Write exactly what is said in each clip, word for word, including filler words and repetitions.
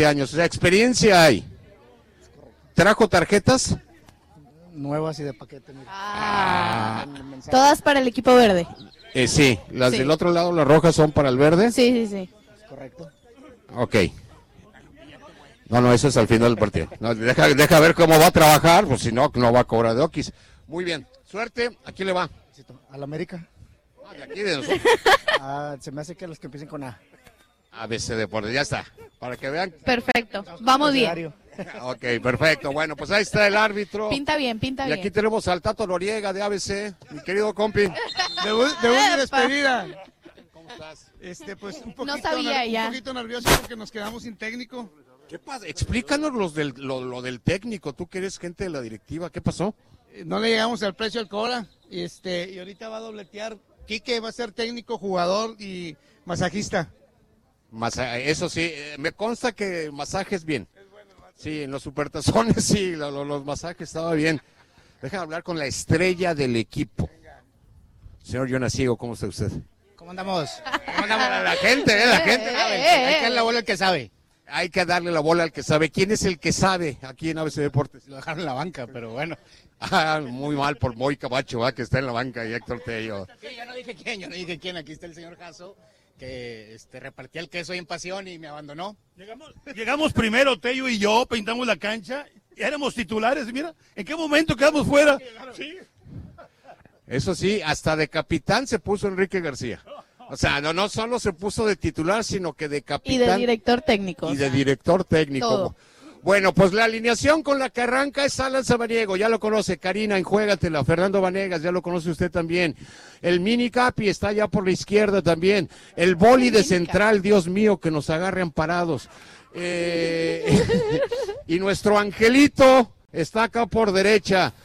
veinte años, o sea, experiencia hay. ¿Trajo tarjetas? Nuevas y de paquete. Mira. Ah, todas para el equipo verde. Eh, sí, las Sí. del otro lado, las rojas, son para el verde. Sí, sí, sí. Es correcto. Ok. No, no, eso es al final del partido. No, deja, deja ver cómo va a trabajar, pues si no, no va a cobrar de Oquis. Muy bien, suerte, ¿a quién le va? ¿A la América? Ah, de aquí de nosotros. Ah, se me hace que los que empiecen con A. A B C Deportes, ya está, para que vean. Perfecto, vamos bien. Diario. Ok, perfecto, bueno, pues ahí está el árbitro. Pinta bien, pinta Y bien. aquí tenemos al Tato Noriega de A B C, mi querido compi. Debut, debut y Epa. despedida. ¿Cómo estás? Este, pues un poquito, No sabía ner- ya. un poquito nervioso porque nos quedamos sin técnico. ¿Qué pasa? Explícanos los del, lo, lo del técnico, tú que eres gente de la directiva, ¿qué pasó? Eh, No le llegamos al precio al Cobra. Y este, y ahorita va a dobletear. Quique va a ser técnico, jugador y masajista. Masa- eso sí, eh, me consta que masajes bien. Sí, en los supertazones sí, lo- lo- los masajes estaba bien. Deja de hablar con la estrella del equipo. Señor Jonasiego, ¿cómo está usted? ¿Cómo andamos? ¿Cómo andamos? La gente, ¿eh? La gente. Eh, Hay eh, que eh. darle la bola al que sabe. Hay que darle la bola al que sabe. ¿Quién es el que sabe aquí en A B C Deportes? Lo dejaron en la banca, pero bueno. Ah, muy mal por Moy Camacho, ¿va? Que está en la banca y Héctor Tello. Sí, yo no dije quién, yo no dije quién. Aquí está el señor Jasso, que este, repartía el queso ahí en Pasión y me abandonó. Llegamos, llegamos primero, Tello y yo, pintamos la cancha, y éramos titulares, y mira, ¿en qué momento quedamos fuera? Sí. Eso sí, hasta de capitán se puso Enrique García. O sea, no, no solo se puso de titular, sino que de Y capitán. de director técnico. Y o sea, de director técnico. todo. Bueno, pues la alineación con la que arranca es Alan Samaniego, ya lo conoce. Karina, enjuégatela. Fernando Vanegas, ya lo conoce usted también. El Mini Capi está ya por la izquierda también. El boli de central, Dios mío, que nos agarren parados. Eh, y nuestro Angelito está acá por derecha.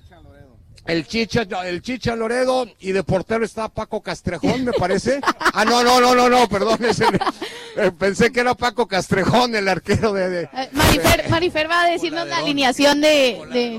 El Chicha, el Chicha Loredo, y de portero está Paco Castrejón, me parece. Ah, no, no, no, no, no, perdón, ese, eh, pensé que era Paco Castrejón, el arquero de... de- Eh, Marifer, Marifer va a decirnos la alineación de, de...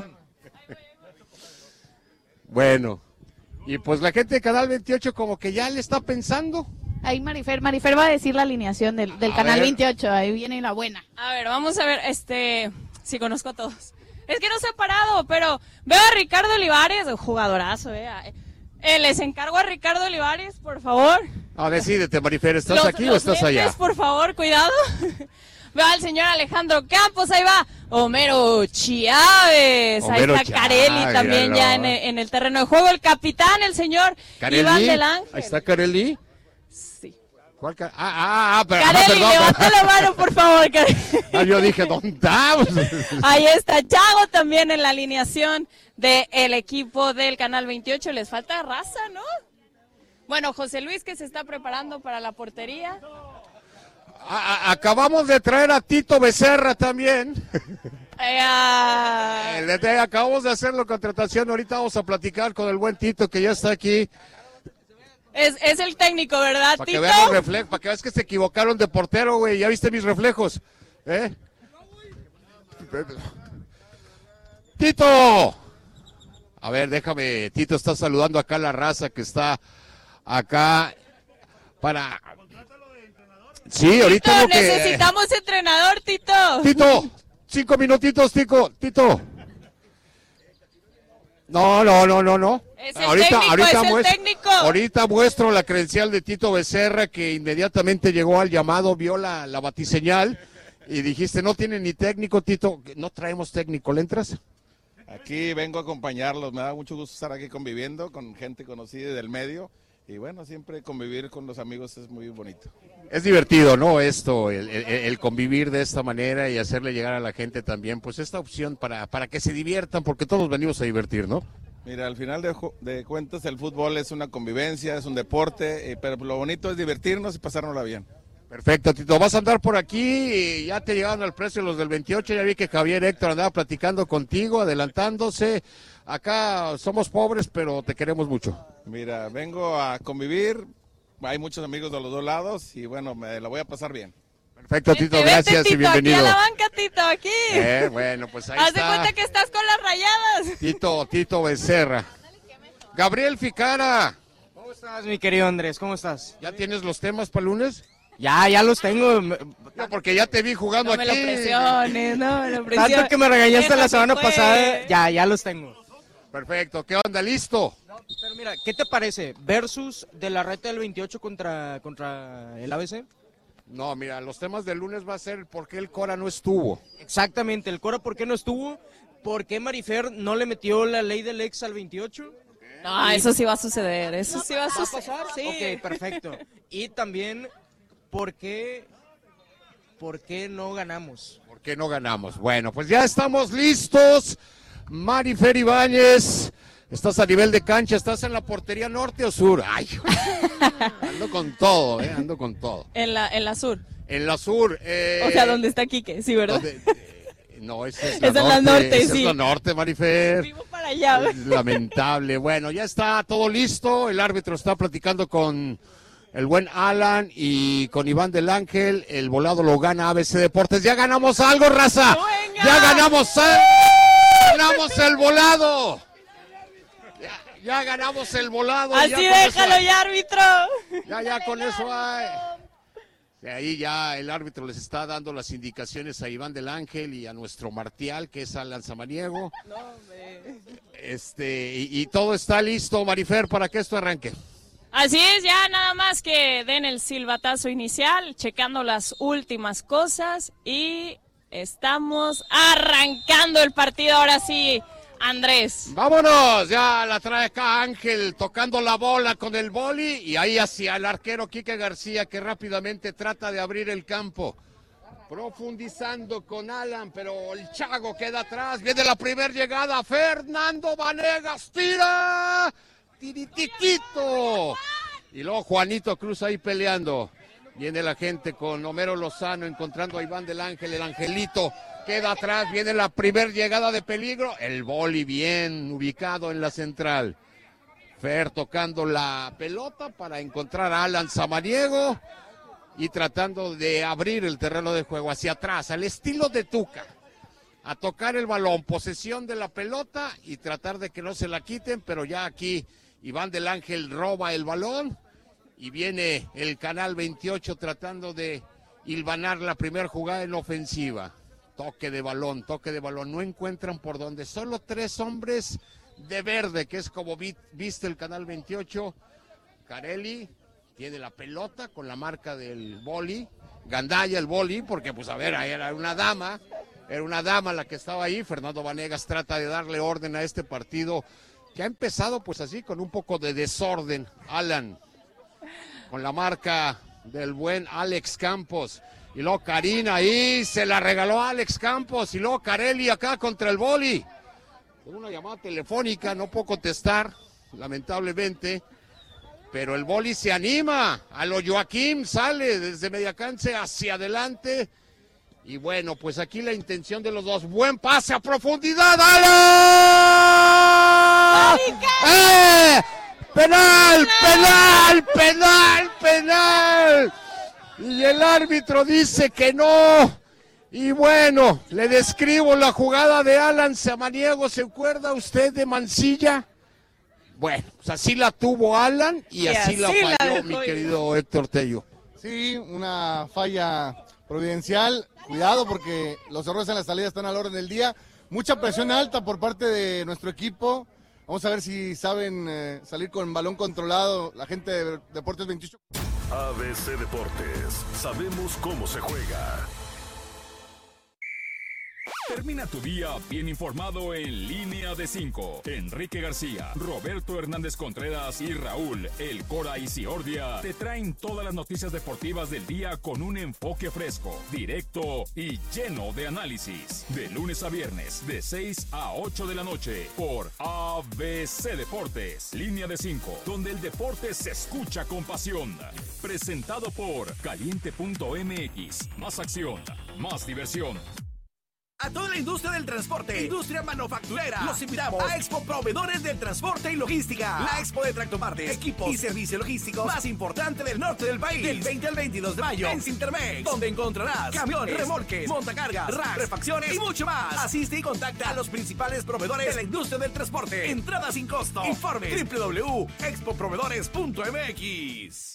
Bueno, y pues la gente de Canal veintiocho como que ya le está pensando. Ahí Marifer, Marifer va a decir la alineaón del, del A canal ver. veintiocho, ahí viene la buena. A ver, vamos a ver, este, sí conozco a todos. Es que no se ha parado, pero veo a Ricardo Olivares, jugadorazo, eh. Eh, les encargo a Ricardo Olivares, por favor. Ah, decídete, Marifer, ¿estás Los- aquí o los estás allá? lentes, por favor, cuidado. Veo al señor Alejandro Campos, ahí va. Homero Chávez, Homero ahí está Carelli Chávez, también míralo. ya en el, en el terreno de juego. El capitán, el señor Iván ¿Carelli? del Ángel. Ahí está Carelli. Sí. ¿Cuál ca- ah, ah, ah, pero, ah, Carelli, perdón, levanta perdón. la mano, por favor. Carelli. Ah, yo dije, ¿dónde está? Ahí está Chago también en la alineación del equipo del Canal veintiocho. Les falta raza, ¿no? Bueno, José Luis que se está preparando para la portería. A- a- acabamos de traer a Tito Becerra también. Eh, ah, Eh, le- acabamos de hacer la contratación, ahorita vamos a platicar con el buen Tito que ya está aquí, es, es el técnico, ¿verdad, para que Tito? vean los reflejos, para que veas que se equivocaron de portero, güey, ya viste mis reflejos, ¿eh? Tito, a ver, déjame, Tito está saludando acá a la raza que está acá para... Sí, ahorita Tito, lo que... necesitamos entrenador, Tito. Tito, cinco minutitos, Tico, Tito. No, no, no, no, no. Es el técnico, es el técnico. ahorita muestro la credencial de Tito Becerra, que inmediatamente llegó al llamado, vio la, la batiseñal y dijiste, no tiene ni técnico, Tito. No traemos técnico, ¿le entras? Aquí vengo a acompañarlos, me da mucho gusto estar aquí conviviendo con gente conocida y del medio. Y bueno, siempre convivir con los amigos es muy bonito. Es divertido, ¿no? Esto, el, el- el convivir de esta manera y hacerle llegar a la gente también, pues esta opción para, para que se diviertan, porque todos venimos a divertir, ¿no? Mira, al final de, ju- de cuentas el fútbol es una convivencia, es un deporte, eh, pero lo bonito es divertirnos y pasárnosla bien. Perfecto, Tito. Vas a andar por aquí y ya te llegaron al precio los del veintiocho. Ya vi que Javier Héctor andaba platicando contigo, adelantándose. Acá somos pobres, pero te queremos mucho. Mira, vengo a convivir, hay muchos amigos de los dos lados y bueno, me la voy a pasar bien. Perfecto, Tito. Vente, Gracias Tito, y bienvenido. Aquí a la banca, Tito, aquí. Eh, bueno, pues ahí Haz de está. cuenta que estás con las rayadas. Tito, Tito Becerra. Gabriel Ficara. ¿Cómo estás, mi querido Andrés? ¿Cómo estás? ¿Ya tienes los temas para el lunes? Ya, ya los tengo. No, porque ya te vi jugando No me aquí. lo presiones, no me lo presiones. Tanto que me regañaste la Déjate, semana pues. pasada, ya, ya los tengo. Perfecto, ¿qué onda? ¿Listo? Pero mira, ¿qué te parece? Versus de la reta del veintiocho contra, contra el A B C. No, mira, los temas del lunes va a ser por qué el Cora no estuvo. Exactamente, el Cora, ¿por qué no estuvo? ¿Por qué Marifer no le metió la ley del ex al veintiocho? No, eso sí va a suceder, eso sí va a ¿Va a suceder. pasar? Sí. Ok, perfecto. Y también, ¿por qué, por qué no ganamos? ¿Por qué no ganamos? Bueno, pues ya estamos listos. Marifer Ibáñez, ¿estás a nivel de cancha? ¿Estás en la portería norte o sur? Ay, ando con todo, eh, ando con todo. En la, en la sur. En la sur. Eh, O sea, donde está Quique, sí, ¿verdad? donde- eh, no, esa es la Esa es norte. la norte, esa sí. es la norte, Marifer. Vivo para allá. güey. Es lamentable. Bueno, ya está todo listo. El árbitro está platicando con el buen Alan y con Iván del Ángel. El volado lo gana A B C Deportes. ¡Ya ganamos algo, raza! ¡Venga! ¡Ya ganamos algo! ¡Ganamos el volado! Ya, ya ganamos el volado. Así ya con déjalo eso- ya, árbitro. Ya, ya con eso hay. De ahí ya el árbitro les está dando las indicaciones a Iván del Ángel y a nuestro martial, que es Alan Samaniego. Este, y, y todo está listo, Marifer, para que esto arranque. Así es, ya nada más que den el silbatazo inicial, checando las últimas cosas y estamos arrancando el partido ahora sí, Andrés. Vámonos, ya la trae acá Ángel tocando la bola con el boli y ahí hacia el arquero Quique García que rápidamente trata de abrir el campo. Profundizando con Alan, pero el Chago queda atrás. Viene la primera llegada, Fernando Vanegas, tira, tiritiquito. Y luego Juanito Cruz ahí peleando. Viene la gente con Homero Lozano encontrando a Iván del Ángel, el Angelito queda atrás, viene la primera llegada de peligro, el boli bien ubicado en la central. Fer tocando la pelota para encontrar a Alan Samaniego y tratando de abrir el terreno de juego hacia atrás, al estilo de Tuca. A tocar el balón, posesión de la pelota y tratar de que no se la quiten, pero ya aquí Iván del Ángel roba el balón. Y viene el Canal veintiocho tratando de hilvanar la primera jugada en ofensiva. Toque de balón, toque de balón. No encuentran por dónde. Solo tres hombres de verde, que es como vi, viste el Canal veintiocho. Carelli tiene la pelota con la marca del boli. Gandaya el boli, porque pues a ver, era una dama. Era una dama la que estaba ahí. Fernando Vanegas trata de darle orden a este partido que ha empezado pues así con un poco de desorden. Alan con la marca del buen Alex Campos. Y luego Karina ahí, se la regaló a Alex Campos. Y luego Carelli acá contra el boli. Una llamada telefónica, no puedo contestar, lamentablemente. Pero el boli se anima. A lo Joaquín sale desde media cancha hacia adelante. Y bueno, pues aquí la intención de los dos. Buen pase a profundidad. ¡Alan! ¡Eh! ¡Penal! ¡Penal! ¡Penal! ¡Penal! Y el árbitro dice que no. Y bueno, le describo la jugada de Alan Samaniego. ¿Se acuerda usted de Mancilla? Bueno, pues así la tuvo Alan y, Y así, así la la falló dejó mi ir. querido Héctor Tello. Sí, una falla providencial. Cuidado porque los errores en la salida están a la orden del día. Mucha presión alta por parte de nuestro equipo. Vamos a ver si saben eh, salir con balón controlado la gente de Deportes veintiocho. A B C Deportes, sabemos cómo se juega. Termina tu día bien informado en Línea de cinco. Enrique García, Roberto Hernández Contreras y Raúl El Cora Isiordia te traen todas las noticias deportivas del día con un enfoque fresco, directo y lleno de análisis. De lunes a viernes, de seis a ocho de la noche, por A B C Deportes. Línea de cinco, donde el deporte se escucha con pasión. Presentado por Caliente punto M X. Más acción, más diversión. A toda la industria del transporte, industria manufacturera, los invitamos a Expo Proveedores del Transporte y Logística. La Expo de tractopartes, equipos y servicios logísticos más importante del norte del país. Del veinte al veintidós de mayo en Cintermex, donde encontrarás camiones, remolques, montacargas, racks, refacciones y mucho más. Asiste y contacta a los principales proveedores de la industria del transporte. Entrada sin costo. Informe doble u doble u doble u punto expo proveedores punto m x.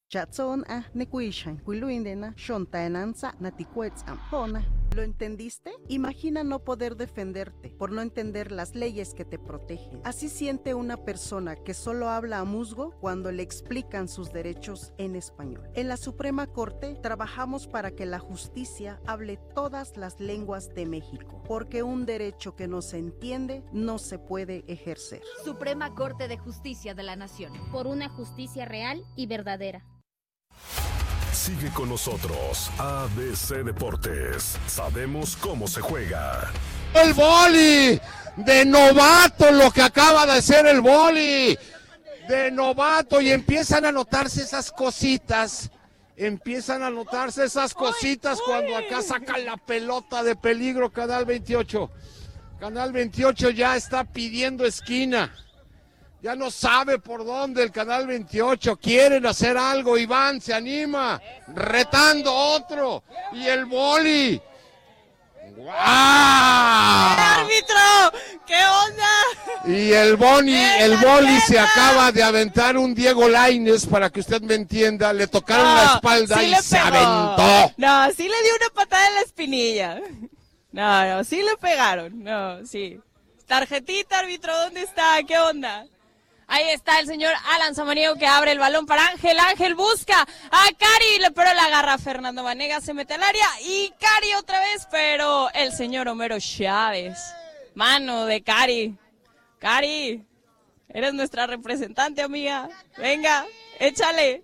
Chatzona, Nekuishan, Quiluindena, Shontaenanza, Naticuetzam, Hona. ¿Lo entendiste? Imagina no poder defenderte por no entender las leyes que te protegen. Así siente una persona que solo habla a musgo cuando le explican sus derechos en español. En la Suprema Corte trabajamos para que la justicia hable todas las lenguas de México, porque un derecho que no se entiende no se puede ejercer. Suprema Corte de Justicia de la Nación. Por una justicia real y verdadera. Sigue con nosotros, A B C Deportes. Sabemos cómo se juega. El boli, de novato lo que acaba de hacer el boli, de novato, y empiezan a notarse esas cositas, empiezan a notarse esas cositas cuando acá sacan la pelota de peligro Canal veintiocho. Canal veintiocho ya está pidiendo esquina. Ya no sabe por dónde el Canal veintiocho, quieren hacer algo, Iván se anima, retando otro, y el boli. ¡Guau! ¡Árbitro! ¿Qué onda? Y el boni, el boli se acaba de aventar un Diego Lainez, para que usted me entienda, le tocaron No, la espalda sí y le se pegó. aventó. No, sí le dio una patada en la espinilla. No, no, sí le pegaron, no, sí. Tarjetita, árbitro, ¿dónde está? ¿Qué onda? Ahí está el señor Alan Samaniego que abre el balón para Ángel. Ángel busca a Cari, pero la agarra Fernando Vanegas, se mete al área y Cari otra vez, pero el señor Homero Chávez. Mano de Cari. Cari, eres nuestra representante, amiga. Venga, échale.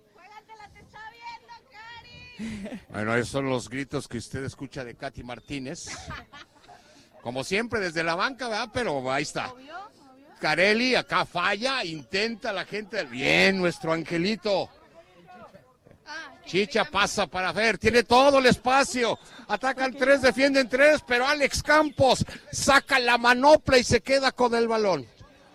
Bueno, esos son los gritos que usted escucha de Katy Martínez. Como siempre, desde la banca, ¿verdad? Pero ahí está. Carelli acá falla, intenta la gente. Bien, nuestro Angelito. Chicha pasa para Fer, tiene todo el espacio. Atacan tres, defienden tres, pero Alex Campos saca la manopla y se queda con el balón.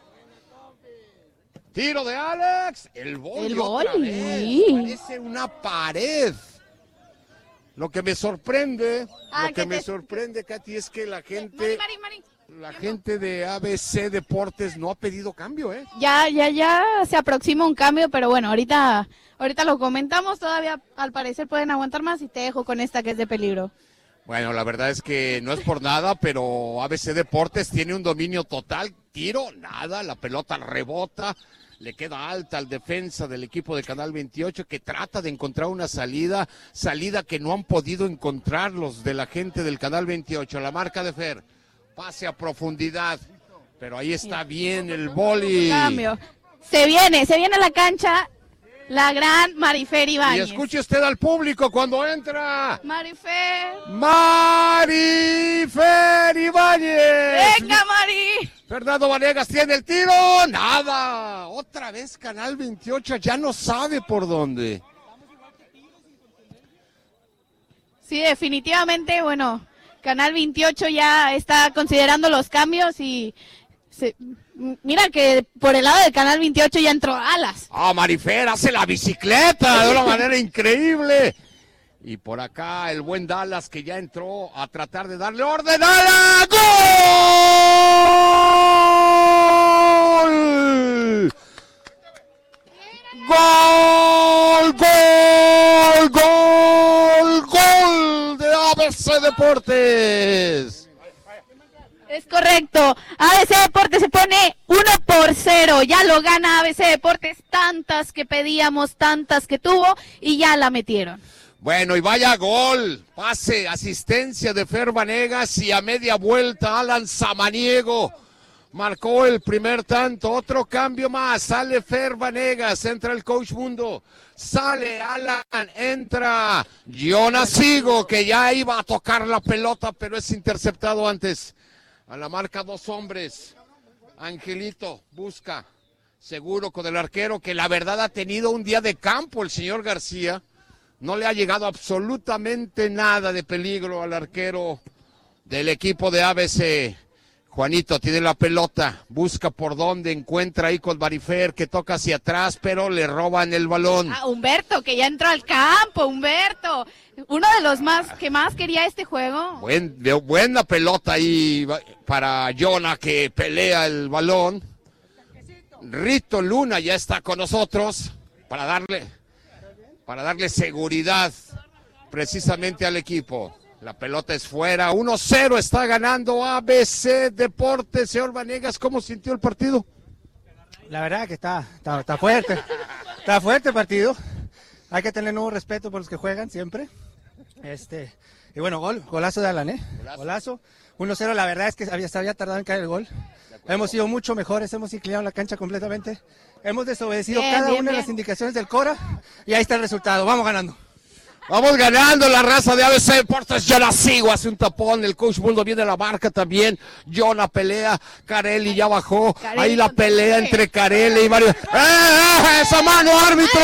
Tiro de Alex, el boli. El otra boli. vez. Parece una pared. Lo que me sorprende, Ah, lo que que me te- sorprende, Katy, es que la gente, Mari, Mari, Mari. la gente de A B C Deportes no ha pedido cambio, ¿eh? Ya, ya, ya se aproxima un cambio, pero bueno, ahorita, ahorita lo comentamos, todavía al parecer pueden aguantar más y te dejo con esta que es de peligro. Bueno, la verdad es que no es por nada, pero A B C Deportes tiene un dominio total. Tiro, nada, la pelota rebota, le queda alta al defensa del equipo de Canal veintiocho, que trata de encontrar una salida, salida que no han podido encontrar los de la gente del Canal veintiocho. La marca de Fer, pase a profundidad, pero ahí está bien el boli. Cambio. Se viene, se viene a la cancha la gran Marifer Y Ibáñez. escuche usted al público cuando entra. Marifer. Marifer Ibáñez. Venga, Mari. Fernando Vanegas tiene el tiro. Nada. Otra vez Canal veintiocho ya no sabe por dónde. Sí, definitivamente, bueno, Canal veintiocho ya está considerando los cambios y se- m- mira que por el lado del Canal veintiocho ya entró Alas. Ah, Marifer hace la bicicleta de una manera increíble. Y por acá el buen Dallas, que ya entró a tratar de darle orden. ¡Dallas! ¡Gol! ¡Gol! ¡Gol! ¡Gol! ¡Gol de A B C Deportes! Es correcto. A B C Deportes se pone uno por cero. Ya lo gana A B C Deportes. Tantas que pedíamos, tantas que tuvo y ya la metieron. Bueno, y vaya gol, pase, asistencia de Fer Vanegas y a media vuelta Alan Samaniego marcó el primer tanto. Otro cambio más, sale Fer Vanegas, entra el coach Mundo, sale Alan, entra Jonas Sigo, que ya iba a tocar la pelota, pero es interceptado antes. A la marca dos hombres, Angelito busca, seguro con el arquero, que la verdad ha tenido un día de campo el señor García. No le ha llegado absolutamente nada de peligro al arquero del equipo de A B C. Juanito tiene la pelota, busca por dónde, encuentra ahí con Marifer, que toca hacia atrás, pero le roban el balón. Ah, Humberto, que ya entró al campo, Humberto. Uno de los más que más quería este juego. Buen, de- buena pelota ahí va- para Jonah, que pelea el balón. Rito Luna ya está con nosotros para darle... para darle seguridad precisamente al equipo. La pelota es fuera, uno cero está ganando A B C Deportes. Señor Vanegas, ¿cómo sintió el partido? La verdad que está, está, está fuerte, está fuerte el partido. Hay que tener nuevo respeto por los que juegan siempre. Este, y bueno, gol, golazo de Alan, ¿eh? Golazo. Golazo. uno cero, la verdad es que había, se había tardado en caer el gol. Hemos sido mucho mejores, hemos inclinado la cancha completamente. Hemos desobedecido Bien, cada bien, una bien. de las indicaciones del Cora y ahí está el resultado. Vamos ganando. Vamos ganando la raza de A B C Deportes. Yo la sigo, hace un tapón. El coach Buldo viene a la marca también. Jonah pelea. Carelli ya bajó. Carelli Ahí la contra pelea Carelli. entre Carelli y Mario. ¡Eh, eh! ¡Esa mano, árbitro!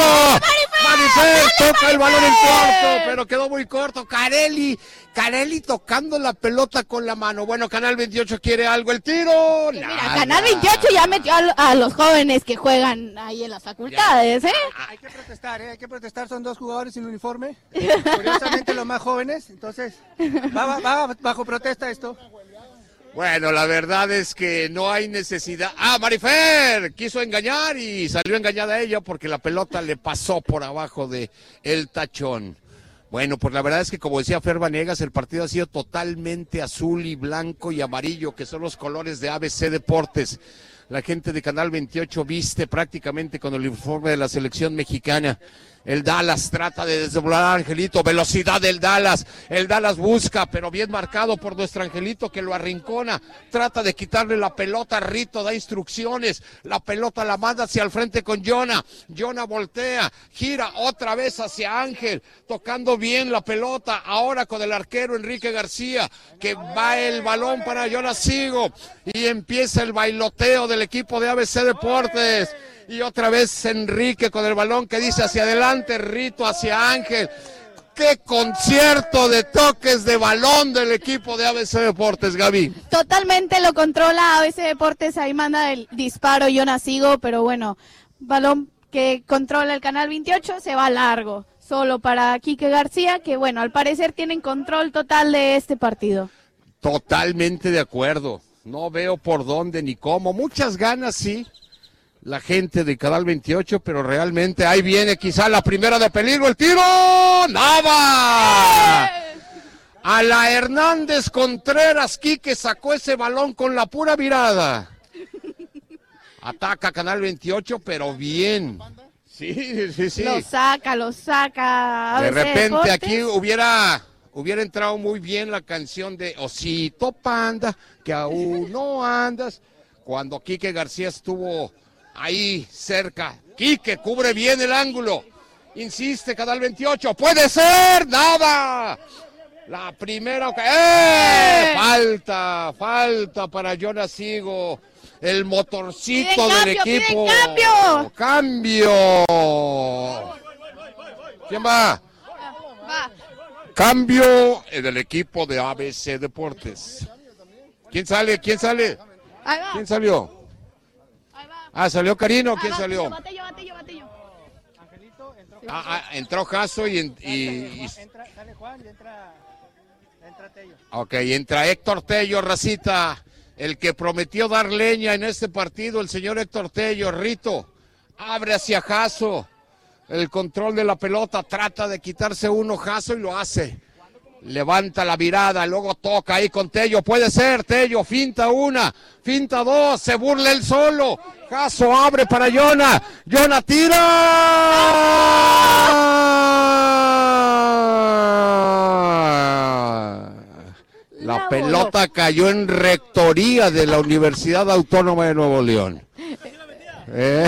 Marifé toca el balón en corto, pero quedó muy corto. Carelli, Carelli tocando la pelota con la mano. Bueno, Canal veintiocho quiere algo. El tiro. Mira, Nada. Canal veintiocho ya metió a, lo- a los jóvenes que juegan ahí en las facultades, ¿eh? Hay que protestar, ¿eh? Hay que protestar, son dos jugadores sin uniforme. Curiosamente los más jóvenes, entonces va, va- va bajo protesta esto. Bueno, la verdad es que no hay necesidad. Ah, Marifer quiso engañar y salió engañada ella porque la pelota le pasó por abajo de el tachón. Bueno, pues la verdad es que como decía Fer Vanegas, el partido ha sido totalmente azul y blanco y amarillo, que son los colores de A B C Deportes. La gente de Canal veintiocho viste prácticamente con el uniforme de la selección mexicana. El Dallas trata de desdoblar a Angelito, velocidad del Dallas, el Dallas busca, pero bien marcado por nuestro Angelito que lo arrincona, trata de quitarle la pelota, Rito da instrucciones, la pelota la manda hacia el frente con Jonah, Jonah voltea, gira otra vez hacia Ángel, tocando bien la pelota, ahora con el arquero Enrique García, que va el balón para Jonah Sigo, y empieza el bailoteo del equipo de A B C Deportes. Y otra vez Enrique con el balón que dice hacia adelante, Rito hacia Ángel. ¡Qué concierto de toques de balón del equipo de A B C Deportes, Gaby! Totalmente lo controla A B C Deportes, ahí manda el disparo Jonas Sigo, pero bueno, balón que controla el Canal veintiocho se va largo, solo para Quique García, que bueno, al parecer tienen control total de este partido. Totalmente de acuerdo. No veo por dónde ni cómo. Muchas ganas, sí, la gente de Canal veintiocho, pero realmente ahí viene quizá la primera de peligro, el tiro, ¡nada! A la Hernández Contreras, Quique sacó ese balón con la pura mirada. Ataca Canal veintiocho, pero bien. Sí, sí, sí. Lo saca, lo saca. A De B C repente Deportes. aquí hubiera, hubiera entrado muy bien la canción de Osito Panda, que aún no andas, cuando Quique García estuvo ahí cerca. Quique cubre bien el ángulo. Insiste Canal veintiocho. ¡Puede ser! ¡Nada! La primera ocasión. ¡Eh! Falta, falta para Jonas Sigo. El motorcito ¡Piden del cambio, equipo. piden ¡Cambio! ¿Quién va? Va. Cambio del equipo de A B C Deportes. ¿Quién sale? ¿Quién sale? Ahí va. ¿Quién salió? Ah, ¿salió Carino? ¿Quién Ah, salió? Batillo, batillo, batillo. Ah, ah, entró Jasso y, y, y- Entra, sale Juan y entra, entra Tello. Ok, entra Héctor Tello, racita, el que prometió dar leña en este partido, el señor Héctor Tello. Rito, abre hacia Jasso, el control de la pelota, trata de quitarse uno Jasso y lo hace. Levanta la mirada, luego toca ahí con Tello, puede ser, Tello, finta una, finta dos, se burla él solo. Jasso abre para Jonah, Jonah tira. La pelota cayó en rectoría de la Universidad Autónoma de Nuevo León. Eh.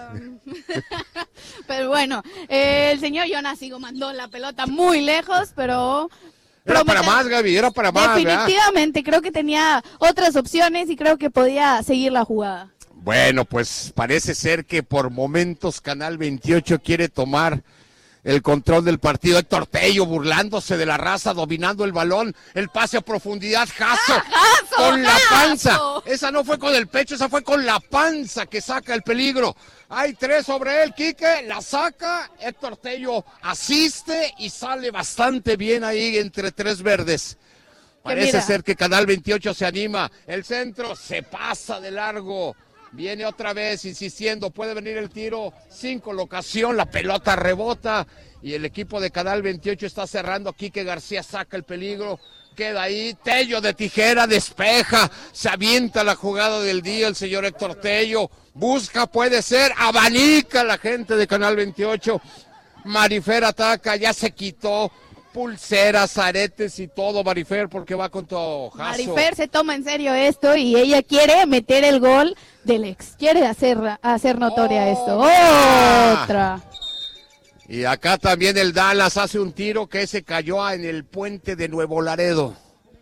Pero bueno, eh, el señor Jonas Sigo mandó la pelota muy lejos, pero... Era para más, Gaby, era para más, ¿verdad? Definitivamente, creo que tenía otras opciones y creo que podía seguir la jugada. Bueno, pues parece ser que por momentos Canal veintiocho quiere tomar el control del partido. Héctor Tello burlándose de la raza, dominando el balón, el pase a profundidad, Jasso, ¡Ah, Jasso, con la Jasso! panza. Esa no fue con el pecho, esa fue con la panza que saca el peligro. Hay tres sobre él, Quique la saca, Héctor Tello asiste y sale bastante bien ahí entre tres verdes. Parece mira. ser que Canal veintiocho se anima, el centro se pasa de largo. Viene otra vez insistiendo, puede venir el tiro sin colocación, la pelota rebota y el equipo de Canal veintiocho está cerrando. Quique García saca el peligro, queda ahí, Tello de tijera, despeja, se avienta la jugada del día el señor Héctor Tello, busca, puede ser, abanica la gente de Canal veintiocho, Marifer ataca, ya se quitó pulseras, aretes y todo, Marifer, porque va con tu Jaso. Marifer se toma en serio esto y ella quiere meter el gol del ex, quiere hacer, hacer notoria oh, esto. Ah. Otra. Y acá también el Dallas hace un tiro que se cayó en el puente de Nuevo Laredo.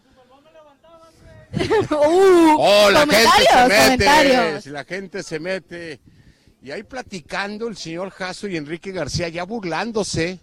uh, oh, la gente se mete, comentarios. la gente se mete. Y ahí platicando el señor Jaso y Enrique García, ya burlándose,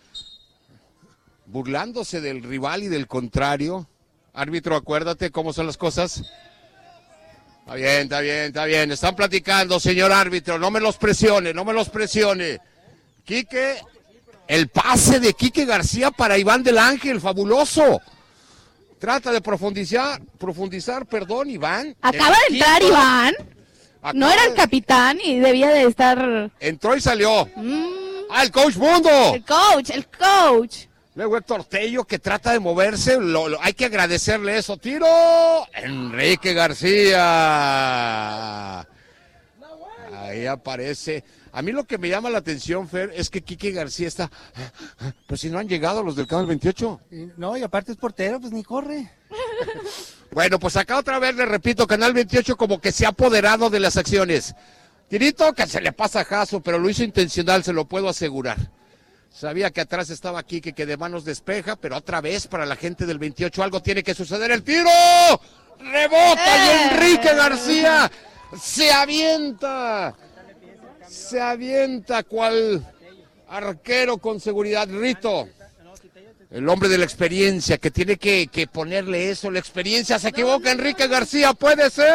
burlándose del rival y del contrario. Árbitro, acuérdate cómo son las cosas. Está bien, está bien, está bien. Están platicando, señor árbitro, no me los presione, no me los presione. Quique, el pase de Quique García para Iván del Ángel, fabuloso. Trata de profundizar, profundizar, perdón, Iván. Acaba de entrar Iván. Acaba no era el capitán y debía de estar... Entró y salió. Mm. ¡Ah, el coach Mundo! El coach, el coach. Luego Héctor Tello que trata de moverse, lo, lo, hay que agradecerle eso. ¡Tiro! Enrique García. Ahí aparece... A mí lo que me llama la atención, Fer, es que Quique García está... Pues si no han llegado los del Canal veintiocho. No, y aparte es portero, pues ni corre. Bueno, pues acá otra vez le repito, Canal veintiocho como que se ha apoderado de las acciones. Tirito que se le pasa a Jaso, pero lo hizo intencional, se lo puedo asegurar. Sabía que atrás estaba Quique, que de manos despeja, pero otra vez para la gente del veintiocho algo tiene que suceder. ¡El tiro! ¡Rebota! ¡Y Enrique García se avienta! Se avienta cual arquero con seguridad. Rito, el hombre de la experiencia, que tiene que, que ponerle eso, la experiencia. Se equivoca Enrique García, puede ser.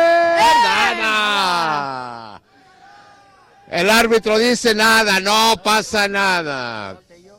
¡Nada! El árbitro dice nada, no pasa nada.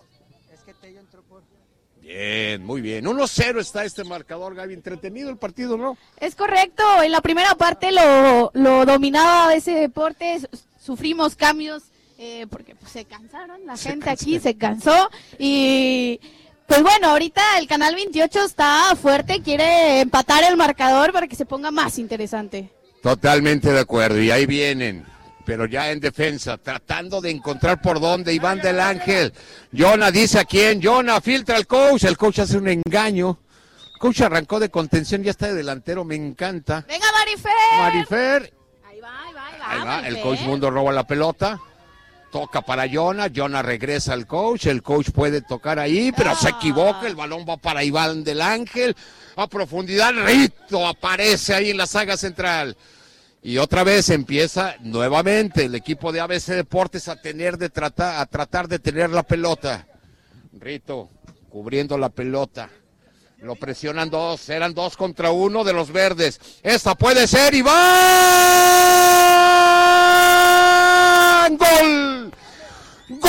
Bien, muy bien. uno cero está este marcador, Gaby. Entretenido el partido, ¿no? Es correcto. En la primera parte lo, lo dominaba ese deporte. Sufrimos cambios eh, porque pues, se cansaron. La se gente cansaron. aquí se cansó. Y pues bueno, ahorita el Canal veintiocho está fuerte. Quiere empatar el marcador para que se ponga más interesante. Totalmente de acuerdo. Y ahí vienen. Pero ya en defensa, tratando de encontrar por dónde Iván del Ángel. Jonah dice a quién, Jonah filtra al coach, el coach hace un engaño. El coach arrancó de contención, ya está de delantero, me encanta. ¡Venga, Marifer! Marifer. Ahí va, ahí va, ahí va. Ahí va, Marifer. el coach Mundo roba la pelota. Toca para Jonah, Jonah regresa al coach, el coach puede tocar ahí, pero ah. se equivoca, el balón va para Iván del Ángel. A profundidad, Rito aparece ahí en la saga central. Y otra vez empieza nuevamente el equipo de A B C Deportes a tener de tratar, a tratar de tener la pelota. Rito cubriendo la pelota. Lo presionan dos, eran dos contra uno de los verdes. Esta puede ser Iván. ¡Gol! ¡Gol!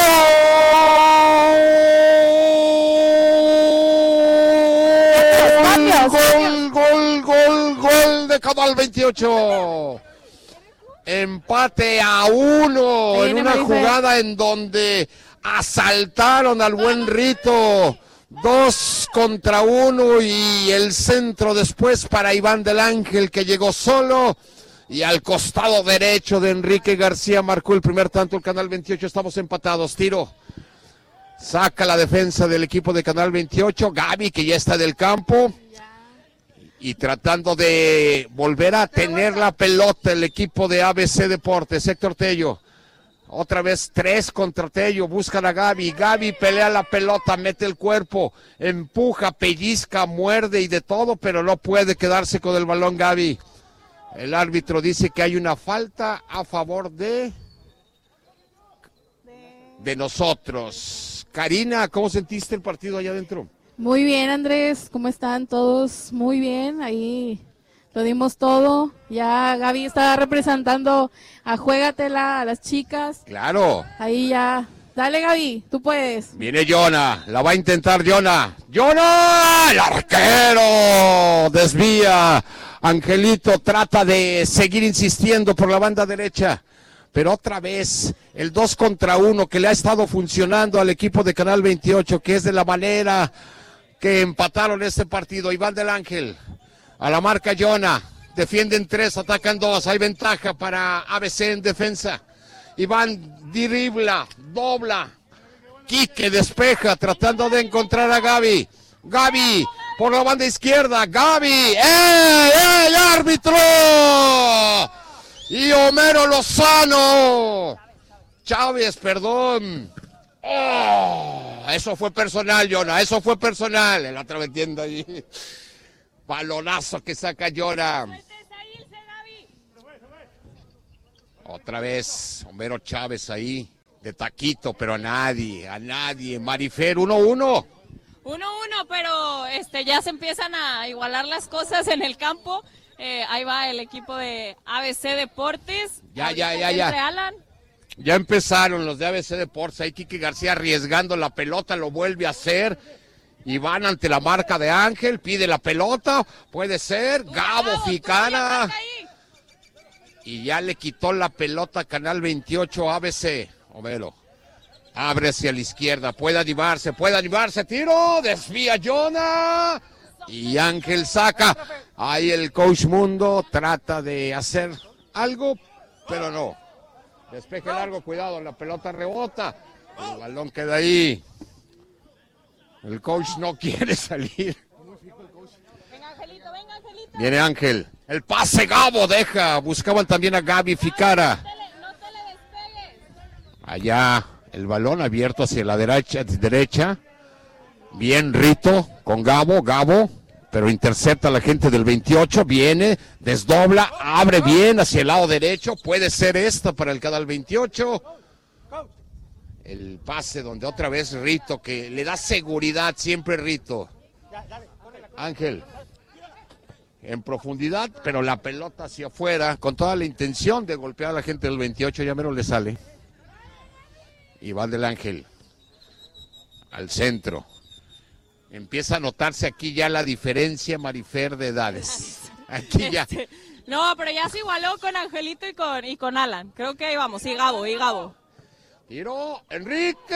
¡Gol, gol, gol, gol de Canal veintiocho! Empate a uno en una jugada en donde asaltaron al buen Rito. Dos contra uno y el centro después para Iván del Ángel, que llegó solo. Y al costado derecho de Enrique García marcó el primer tanto el Canal veintiocho. Estamos empatados. Tiro. Saca la defensa del equipo de Canal veintiocho. Gaby, que ya está del campo. Y tratando de volver a tener la pelota el equipo de A B C Deportes. Héctor Tello. Otra vez tres contra Tello. Buscan a Gaby. Gaby pelea la pelota, mete el cuerpo, empuja, pellizca, muerde y de todo, pero no puede quedarse con el balón Gaby. El árbitro dice que hay una falta a favor de... de nosotros. Karina, ¿cómo sentiste el partido allá adentro? Muy bien, Andrés, ¿cómo están todos? Muy bien, ahí lo dimos todo. Ya Gaby está representando a Juégatela, a las chicas. Claro. Ahí ya. Dale, Gaby, tú puedes. Viene Jonah, la va a intentar Jonah. ¡Jonah! ¡El arquero! Desvía Angelito trata de seguir insistiendo por la banda derecha. Pero otra vez, el dos contra uno que le ha estado funcionando al equipo de Canal veintiocho, que es de la manera que empataron este partido. Iván del Ángel, a la marca Jonah, defienden tres, atacan dos, hay ventaja para A B C en defensa. Iván dribla, dobla, Quique despeja, tratando de encontrar a Gaby. Gaby, por la banda izquierda, Gaby, ¡eh, eh, el árbitro! Y Homero Lozano. Chávez, perdón. Oh, eso fue personal, Jonah, eso fue personal. El otro metiendo allí. Balonazo que saca Jonah. Otra vez, Homero Chávez ahí, de taquito, pero a nadie, a nadie. Marifer, uno uno. uno uno, pero este, ya se empiezan a igualar las cosas en el campo. Eh, ahí va el equipo de A B C Deportes. Ya, ya, ya, ya. Alan. Ya empezaron los de A B C Deportes. Ahí Quique García arriesgando la pelota, lo vuelve a hacer. Y van ante la marca de Ángel, pide la pelota, puede ser. Gabo Ficara. Y ya le quitó la pelota a Canal veintiocho A B C. Homero. Abre hacia la izquierda, puede animarse, puede animarse. Tiro, desvía Jonah. Y Ángel saca. Ahí el coach Mundo trata de hacer algo, pero no. Despeje largo, cuidado, la pelota rebota. El balón queda ahí. El coach no quiere salir. Viene Ángel. El pase, Gabo deja. Buscaban también a Gaby Ficara. Allá el balón abierto hacia la derecha. derecha. Bien Rito con Gabo, Gabo, pero intercepta a la gente del veintiocho, viene, desdobla, abre bien hacia el lado derecho, puede ser esta para el Canal veintiocho. El pase donde otra vez Rito, que le da seguridad siempre Rito. Ángel, en profundidad, pero la pelota hacia afuera, con toda la intención de golpear a la gente del veintiocho, ya menos le sale. Iván del Ángel, al centro. Empieza a notarse aquí ya la diferencia, Marifer, de edades. Aquí ya. Este, no, pero ya se igualó con Angelito y con, y con Alan. Creo que ahí vamos, y Gabo, y Gabo. Tiro, Enrique.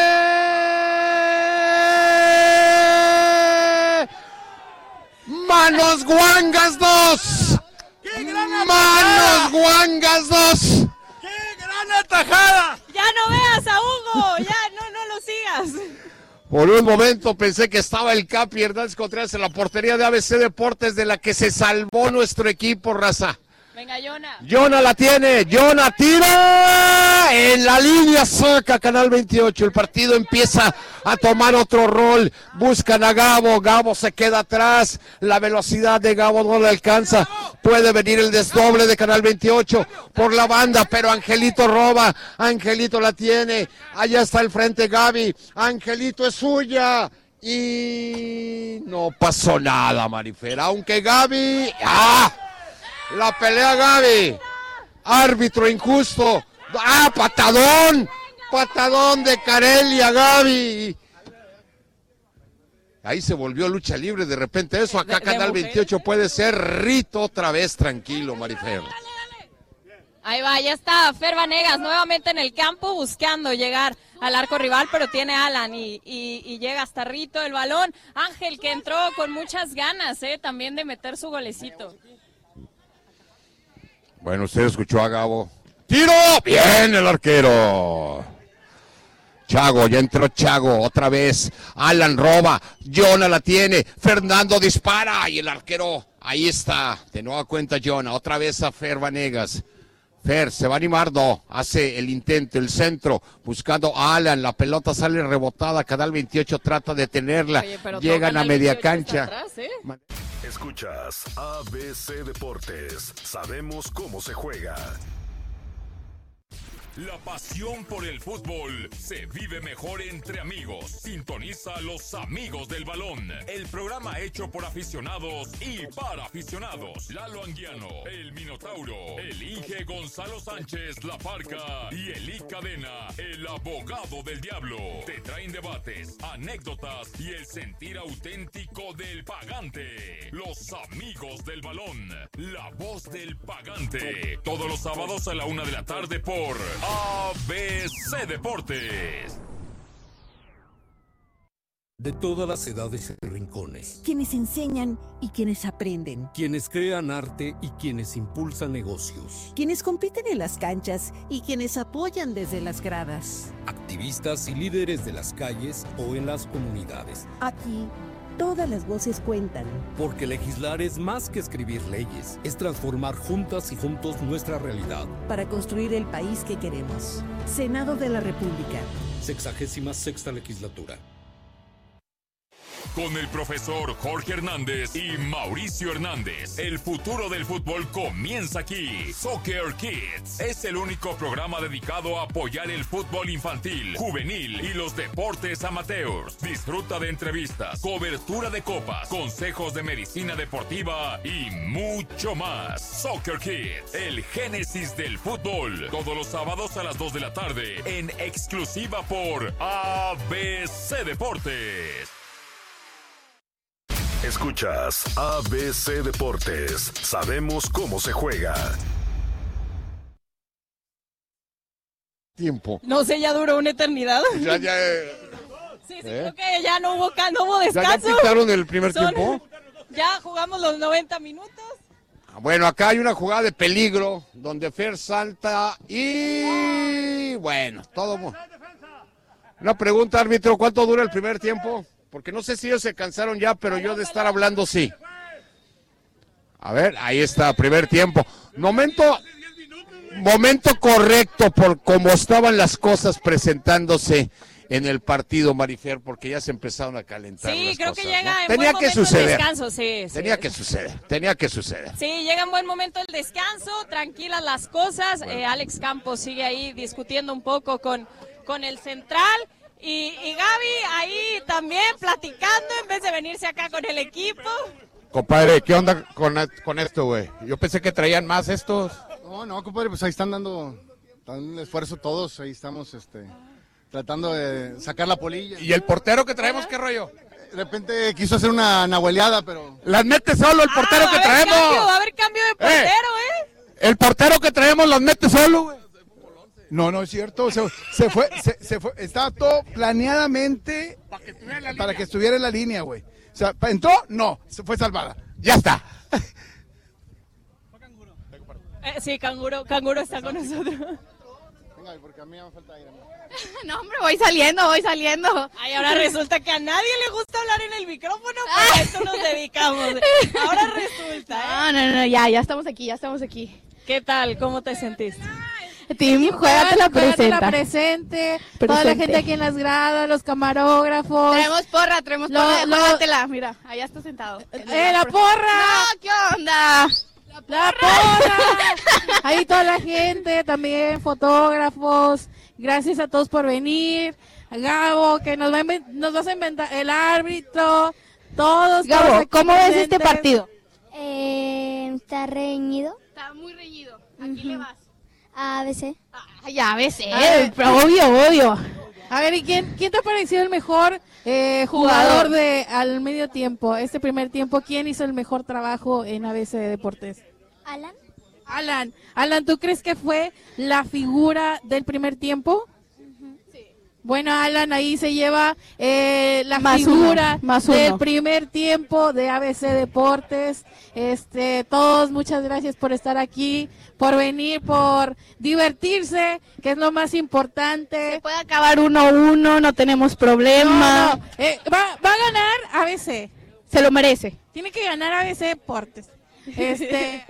Manos Guangas dos. Manos Guangas dos. ¡Qué gran atajada! Ya no veas a Hugo, ya no, no lo sigas. Por un momento pensé que estaba el Capi Hernández Contreras en la portería de A B C Deportes, de la que se salvó nuestro equipo, raza. Venga, Jonah. Jonah la tiene, Jonah tira, en la línea saca Canal veintiocho, el partido empieza a tomar otro rol, buscan a Gabo, Gabo se queda atrás, la velocidad de Gabo no le alcanza, puede venir el desdoble de Canal veintiocho por la banda, pero Angelito roba, Angelito la tiene, allá está el frente Gaby, Angelito es suya, y no pasó nada, Marifer, aunque Gaby, ¡ah! La pelea Gaby, árbitro injusto, ah, patadón, patadón de Carelli a Gaby. Ahí se volvió lucha libre de repente eso, acá de, de Canal veintiocho puede ser Rito otra vez, tranquilo, Marifer. Ahí va, ya está Fer Vanegas nuevamente en el campo buscando llegar al arco rival, pero tiene Alan y, y, y llega hasta Rito el balón. Ángel que entró con muchas ganas eh, también de meter su golecito. Bueno, usted escuchó a Gabo. ¡Tiro! ¡Bien el arquero! Chago, ya entró Chago, otra vez. Alan roba, Jonah la tiene, Fernando dispara y el arquero, ahí está. De nueva cuenta Jonah, otra vez a Fer Vanegas. Fer, ¿se va a animar? No, hace el intento, el centro, buscando a Alan, la pelota sale rebotada, Canal veintiocho trata de tenerla, Oye, llegan a media cancha. Atrás, ¿eh? Escuchas A B C Deportes, sabemos cómo se juega. La pasión por el fútbol se vive mejor entre amigos. Sintoniza Los Amigos del Balón, el programa hecho por aficionados y para aficionados. Lalo Anguiano, el Minotauro, el Inge Gonzalo Sánchez, La Parca y Eli Cadena, el abogado del diablo. Te traen debates, anécdotas y el sentir auténtico del pagante. Los Amigos del Balón, la voz del pagante. Todos los sábados a la una de la tarde por A B C Deportes. De todas las edades y rincones. Quienes enseñan y quienes aprenden. Quienes crean arte y quienes impulsan negocios. Quienes compiten en las canchas y quienes apoyan desde las gradas. Activistas y líderes de las calles o en las comunidades. Aquí, todas las voces cuentan. Porque legislar es más que escribir leyes. Es transformar juntas y juntos nuestra realidad. Para construir el país que queremos. Senado de la República. Sexagésima sexta legislatura. Con el profesor Jorge Hernández y Mauricio Hernández, el futuro del fútbol comienza aquí. Soccer Kids es el único programa dedicado a apoyar el fútbol infantil, juvenil y los deportes amateurs. Disfruta de entrevistas, cobertura de copas, consejos de medicina deportiva y mucho más. Soccer Kids, el génesis del fútbol. Todos los sábados a las dos de la tarde, en exclusiva por A B C Deportes. Escuchas A B C Deportes. Sabemos cómo se juega. Tiempo. No sé, ya duró una eternidad. Ya, ya. Eh. Sí, sí, creo que ya no hubo, no hubo descanso. ¿Ya, ya pitaron el primer Son, tiempo? Ya jugamos los noventa minutos. Bueno, acá hay una jugada de peligro donde Fer salta y bueno, todo. Una pregunta, árbitro, ¿cuánto dura el primer tiempo? Porque no sé si ellos se cansaron ya, pero yo de estar hablando sí. A ver, ahí está, primer tiempo. Momento, momento correcto por cómo estaban las cosas presentándose en el partido, Marifer, porque ya se empezaron a calentar Sí, las creo cosas, que llega ¿no? en Tenía buen que momento suceder. el descanso, sí, sí. Tenía que suceder, tenía que suceder. Sí, llega en buen momento el descanso, tranquilas las cosas. Bueno. Eh, Alex Campos sigue ahí discutiendo un poco con, con el central. Y, y Gaby ahí también platicando en vez de venirse acá con el equipo. Compadre, ¿qué onda con, con esto, güey? Yo pensé que traían más estos. No, no, compadre, pues ahí están dando, dando un esfuerzo todos, ahí estamos este, tratando de sacar la polilla. ¿Y el portero que traemos, qué rollo? De repente quiso hacer una nahueleada, pero... ¡Las mete solo el portero ah, que va a haber traemos! Cambio, va a haber cambio de portero, ¿eh? ¿eh? El portero que traemos las mete solo, güey. No, no es cierto, se, se fue, se, se fue, estaba todo planeadamente para que estuviera en la línea, para que estuviera en la línea, güey. O sea, ¿entró? No, se fue salvada. Ya está. Eh, sí, Canguro, Canguro está con nosotros. Venga, porque a mí me falta aire. No, hombre, voy saliendo, voy saliendo. Ay, ahora resulta que a nadie le gusta hablar en el micrófono, pero a esto nos dedicamos. Ahora resulta, ¿eh? No, no, no, ya, ya estamos aquí, ya estamos aquí. ¿Qué tal? ¿Cómo te sentiste? Team, juégate la presenta. la presente, toda la gente aquí en las gradas, los camarógrafos. Traemos porra, traemos lo, porra, lo, juégatela, mira, allá está sentado. ¡Eh, la porra! No, ¿qué onda? ¡La porra! ¡La porra! Ahí toda la gente, también fotógrafos, gracias a todos por venir. A Gabo, que nos, va a nos vas a inventar, el árbitro, todos. Gabo, todos ¿cómo ves este partido? Eh, está reñido. Está muy reñido. ¿A quién le vas? A B C. Ay, A B C, ver, obvio, obvio. A ver, ¿y quién, quién te ha parecido el mejor eh, jugador de al medio tiempo? Este primer tiempo, ¿quién hizo el mejor trabajo en A B C Deportes? Alan. Alan, Alan, ¿tú crees que fue la figura del primer tiempo? Uh-huh. Sí. Bueno, Alan ahí se lleva eh, la más figura uno, más del uno. primer tiempo de A B C Deportes. Este, todos, muchas gracias por estar aquí, por venir, por divertirse, que es lo más importante. Se puede acabar uno a uno, no tenemos problema. No, no. Eh, va, va a ganar A B C. Se lo merece. Tiene que ganar A B C Deportes. Este...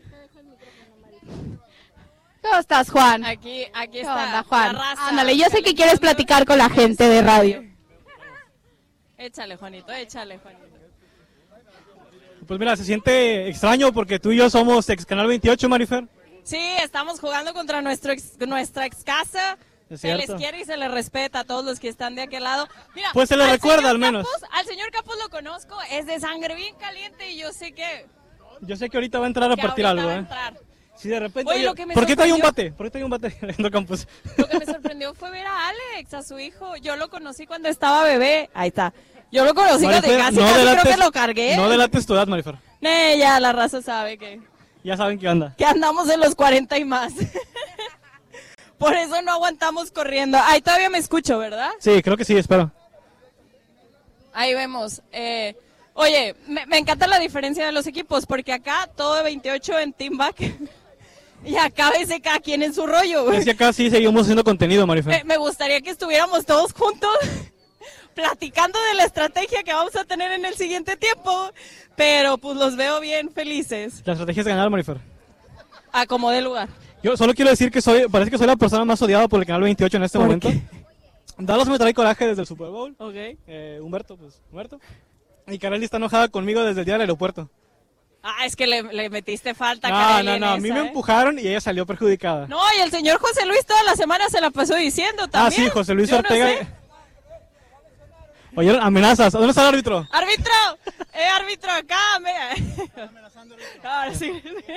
¿Cómo estás, Juan? Aquí, aquí ¿Qué está onda, Juan? la raza. Ándale, yo sé que quieres platicar con la gente de radio. Échale, Juanito, échale, Juanito. Pues mira, se siente extraño porque tú y yo somos ex Canal veintiocho, Marifer. Sí, estamos jugando contra nuestro ex- nuestra ex casa. Es Se les cierto. quiere y se les respeta a todos los que están de aquel lado. Mira, Pues se le al recuerda, señor al menos. Campos- al señor Campos lo conozco, es de sangre bien caliente y yo sé que... Yo sé que ahorita va a entrar a que partir ahorita algo, va a ¿eh? entrar. Si de repente. Oye, oye, lo que me ¿Por qué trae un sorprendió- bate? ¿Por qué trae un bate en Campos? Lo que me sorprendió fue ver a Alex, a su hijo. Yo lo conocí cuando estaba bebé. Ahí está. Yo lo conocí cuando Marifer, casi, no casi creo delates- que lo cargué. No delates tu edad, Marifer. Nee, ya la raza sabe que, Ya saben qué anda. que andamos en los cuarenta y más. Por eso no aguantamos corriendo. Ahí todavía me escucho, ¿verdad? Sí, creo que sí, espero. Ahí vemos. Eh, oye, me, me encanta la diferencia de los equipos, porque acá todo de veintiocho en Team Back y acá a veces cada quien en su rollo. güey. Es que acá sí seguimos haciendo contenido, Marifer. Me, me gustaría que estuviéramos todos juntos platicando de la estrategia que vamos a tener en el siguiente tiempo, pero pues los veo bien felices. La estrategia es ganar, Marifer. A como de lugar. Yo solo quiero decir que soy, parece que soy la persona más odiada por el canal veintiocho en este ¿Por momento. Dallas me trae coraje desde el Super Bowl. Ok. Eh, Humberto, pues, Humberto. Y Kareli está enojada conmigo desde el día del aeropuerto. Ah, es que le, le metiste falta a No, Kareli no, en no, a mí esa, me ¿eh? empujaron y ella salió perjudicada. No, y el señor José Luis toda la semana se la pasó diciendo Ah, también. sí, José Luis Yo no Ortega. sé. Oye, amenazas. ¿Dónde está el árbitro? ¡Árbitro! ¡Eh, árbitro, acá! Me... Ahora sí.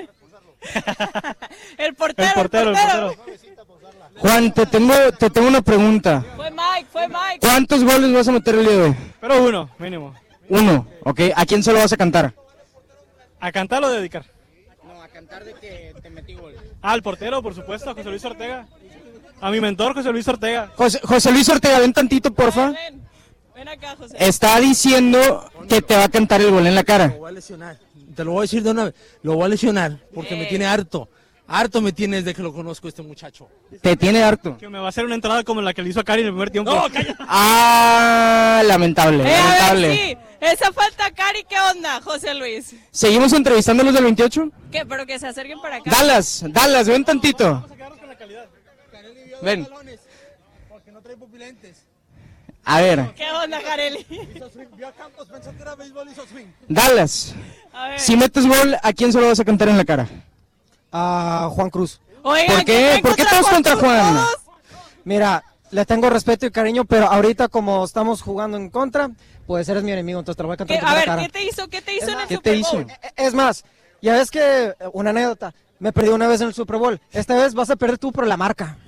El portero, El portero, el portero. Juan, te tengo, te tengo una pregunta. Fue Mike, fue Mike. ¿Cuántos goles vas a meter el día de hoy? Pero uno, mínimo. Uno, ¿ok? ¿A quién se lo vas a cantar? ¿A cantar o dedicar? No, a cantar de que te metí gol. Ah, al portero, por supuesto, a José Luis Ortega. A mi mentor, José Luis Ortega. José, José Luis Ortega, ven tantito, porfa. Ven, ven acá, José. Está diciendo que te va a cantar el gol en la cara. Lo voy a lesionar. Te lo voy a decir de una vez. Lo voy a lesionar porque me Eh. tiene harto. Harto me tiene desde que lo conozco este muchacho. Te tiene harto. Que me va a hacer una entrada como la que le hizo a Cari en el primer tiempo. No, cállate. Ah, lamentable, Eh, a lamentable. ver, sí. Esa falta, Cari, ¿qué onda, José Luis? ¿Seguimos entrevistando a los del veintiocho? ¿Qué? Pero que se acerquen para acá. Dallas, Dallas, ven tantito. Ven. Porque no trae pupilentes. A ver, ¿Qué onda, Kareli? Vio a Campos, pensó que era béisbol, hizo swing. Dallas. A ver. Si metes gol, ¿a quién se lo vas a cantar en la cara? A Juan Cruz. Oigan, ¿Por ¿qué qué? traen ¿Por qué contra todos Juan contra Cruz Juan? todos? Mira, le tengo respeto y cariño, pero ahorita como estamos jugando en contra, pues eres mi enemigo, entonces te lo voy a cantar ¿Qué- en a la ver, cara. ¿qué te hizo? ¿Qué te hizo en el ¿Qué Super te hizo? Bowl? Es más, ya ves que, eh, una anécdota, me perdí una vez en el Super Bowl. Esta vez vas a perder tú por la marca.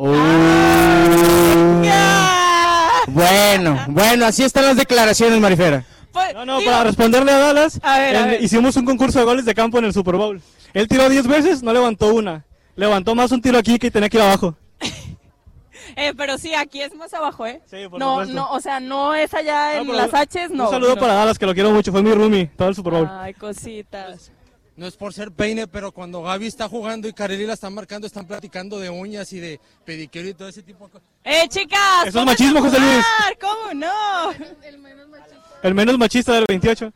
Bueno, bueno, así están las declaraciones, Marifera. Pues, No, no, para responderle a Dallas, A ver, a en- ver. hicimos un concurso de goles de campo en el Super Bowl. Él tiró diez veces, no levantó una. Levantó más un tiro aquí que tenía que ir abajo. Eh, pero sí, aquí es más abajo, ¿eh? Sí, por no, supuesto. no, o sea, no es allá No, en pero las H's, no. Un saludo no. para Dallas, que lo quiero mucho. Fue mi roomie todo el Super Bowl. Ay, cositas. No es por ser peine, pero cuando Gaby está jugando y Kareli la están marcando, están platicando de uñas y de pedicure y todo ese tipo de cosas. ¡Eh, chicas! Eso es pónganse machismo, a José Luis. jugar, ¿cómo no? El menos machista del veintiocho.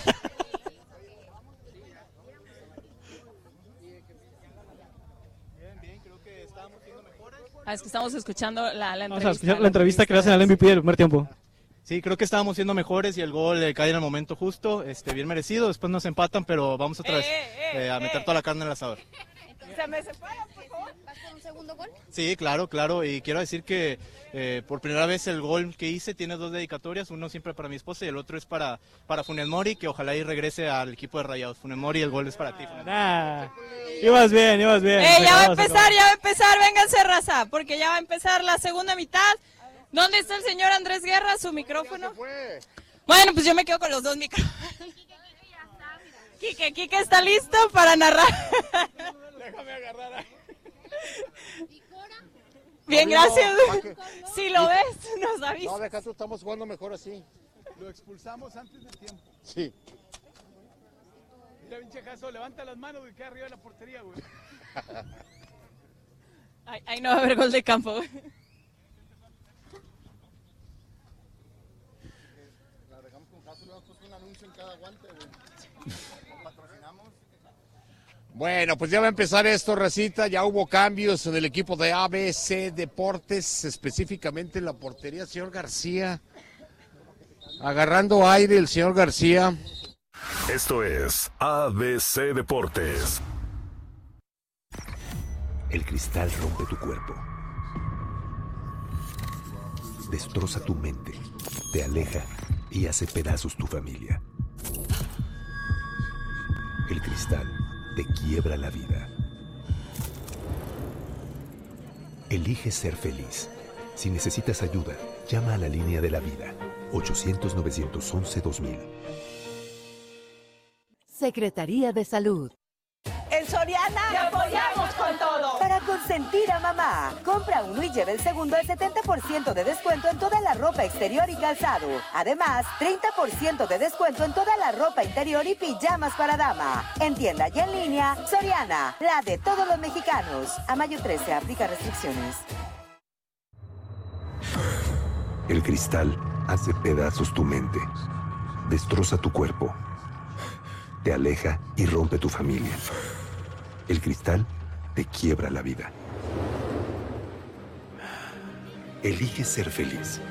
Ah, es que estamos escuchando la, la Vamos a entrevista. escuchar la entrevista que le hacen al M V P del primer tiempo. Sí, creo que estábamos siendo mejores y el gol le cae en el momento justo, este, bien merecido. Después nos empatan, pero vamos otra vez eh, a meter toda la carne en el asador. ¿Se me separa, por favor? ¿Vas por un segundo gol? Sí, claro, claro. Y quiero decir que eh, por primera vez el gol que hice tiene dos dedicatorias. Uno siempre para mi esposa y el otro es para, para Funes Mori, que ojalá y regrese al equipo de Rayados. Funes Mori, el gol es para ti. Funes Mori. Nah, ibas bien, ibas bien. Eh, Se ya va a acabó, se empezar, acabó. ya va a empezar, vénganse, raza, porque ya va a empezar la segunda mitad. ¿Dónde está el señor Andrés Guerra? Su micrófono. Bueno, pues yo me quedo con los dos micrófonos. Quique, Quique está listo para narrar. Déjame agarrar ahí. Bien, No, gracias. ¿para qué? Si lo ves, nos avisas. No, deja tú, estamos jugando mejor así. Lo expulsamos antes del tiempo. Sí. Mira, pinche Jaso, levanta las manos y queda arriba de la portería, güey. Ahí, ahí no va a haber gol de campo. La dejamos con Jaso, le hemos puesto un anuncio en cada guante, güey. Patrocinamos. Bueno, pues ya va a empezar esto, racita. Ya hubo cambios en el equipo de A B C Deportes, específicamente en la portería. Señor García, agarrando aire el señor García. Esto es A B C Deportes. El cristal rompe tu cuerpo. Destroza tu mente, te aleja y hace pedazos tu familia. El cristal te quiebra la vida. Elige ser feliz. Si necesitas ayuda, llama a la línea de la vida. ochocientos, novecientos once, dos mil. Secretaría de Salud. En Soriana ¡te apoyamos con todo! Para consentir a mamá. Compra uno y lleve el segundo al setenta por ciento de descuento en toda la ropa exterior y calzado. Además, treinta por ciento de descuento en toda la ropa interior y pijamas para dama. En tienda y en línea, Soriana, la de todos los mexicanos. A mayo trece, aplica restricciones. El cristal hace pedazos tu mente. Destroza tu cuerpo. Te aleja y rompe tu familia. El cristal te quiebra la vida. Elige ser feliz.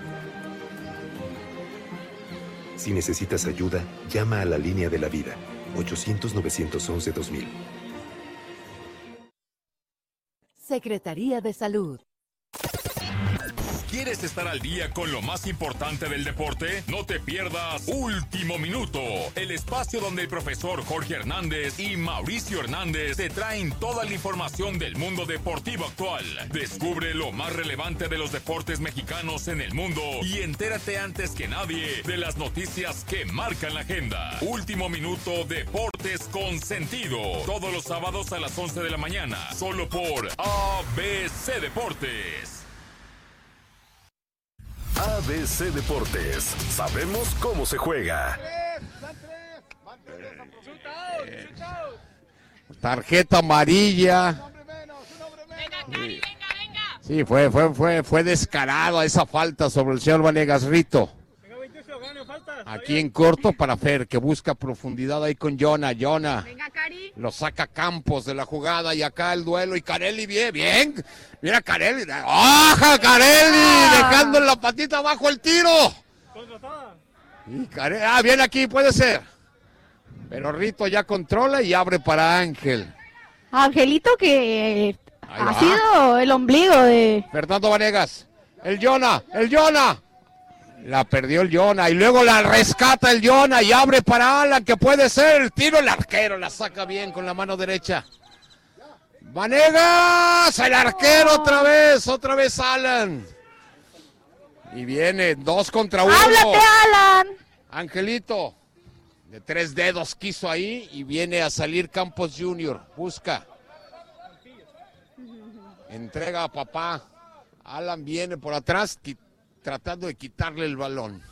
Si necesitas ayuda, llama a la línea de la vida. ochocientos, novecientos once, dos mil. Secretaría de Salud. ¿Quieres estar al día con lo más importante del deporte? No te pierdas Último Minuto, el espacio donde el profesor Jorge Hernández y Mauricio Hernández te traen toda la información del mundo deportivo actual. Descubre lo más relevante de los deportes mexicanos en el mundo y entérate antes que nadie de las noticias que marcan la agenda. Último Minuto, Deportes con Sentido. Todos los sábados a las once de la mañana, solo por A B C Deportes. A B C Deportes. Sabemos cómo se juega. Tarjeta amarilla. Sí, sí fue, fue, fue, fue descarado esa falta sobre el señor Vanegas. Rito. Aquí en corto para Fer, que busca profundidad ahí con Jonah. Jonah lo saca Campos de la jugada y acá el duelo. Y Carelli bien, bien. Mira Carelli. ¡Aja, Carelli! Dejando la patita abajo el tiro. Y Carelli, ah, bien aquí, puede ser. Pero Rito ya controla y abre para Ángel. Angelito que Ahí ha va. sido el ombligo de... Fernando Vanegas. El Jonah, el Jonah. La perdió el Jonah y luego la rescata el Jonah y abre para Alan, que puede ser el tiro. El arquero la saca bien con la mano derecha. Vanegas, el arquero otra vez, otra vez Alan. Y viene dos contra uno. ¡Háblate, Alan! Angelito, de tres dedos quiso ahí y viene a salir Campos junior Busca. Entrega a papá. Alan viene por atrás tratando de quitarle el balón.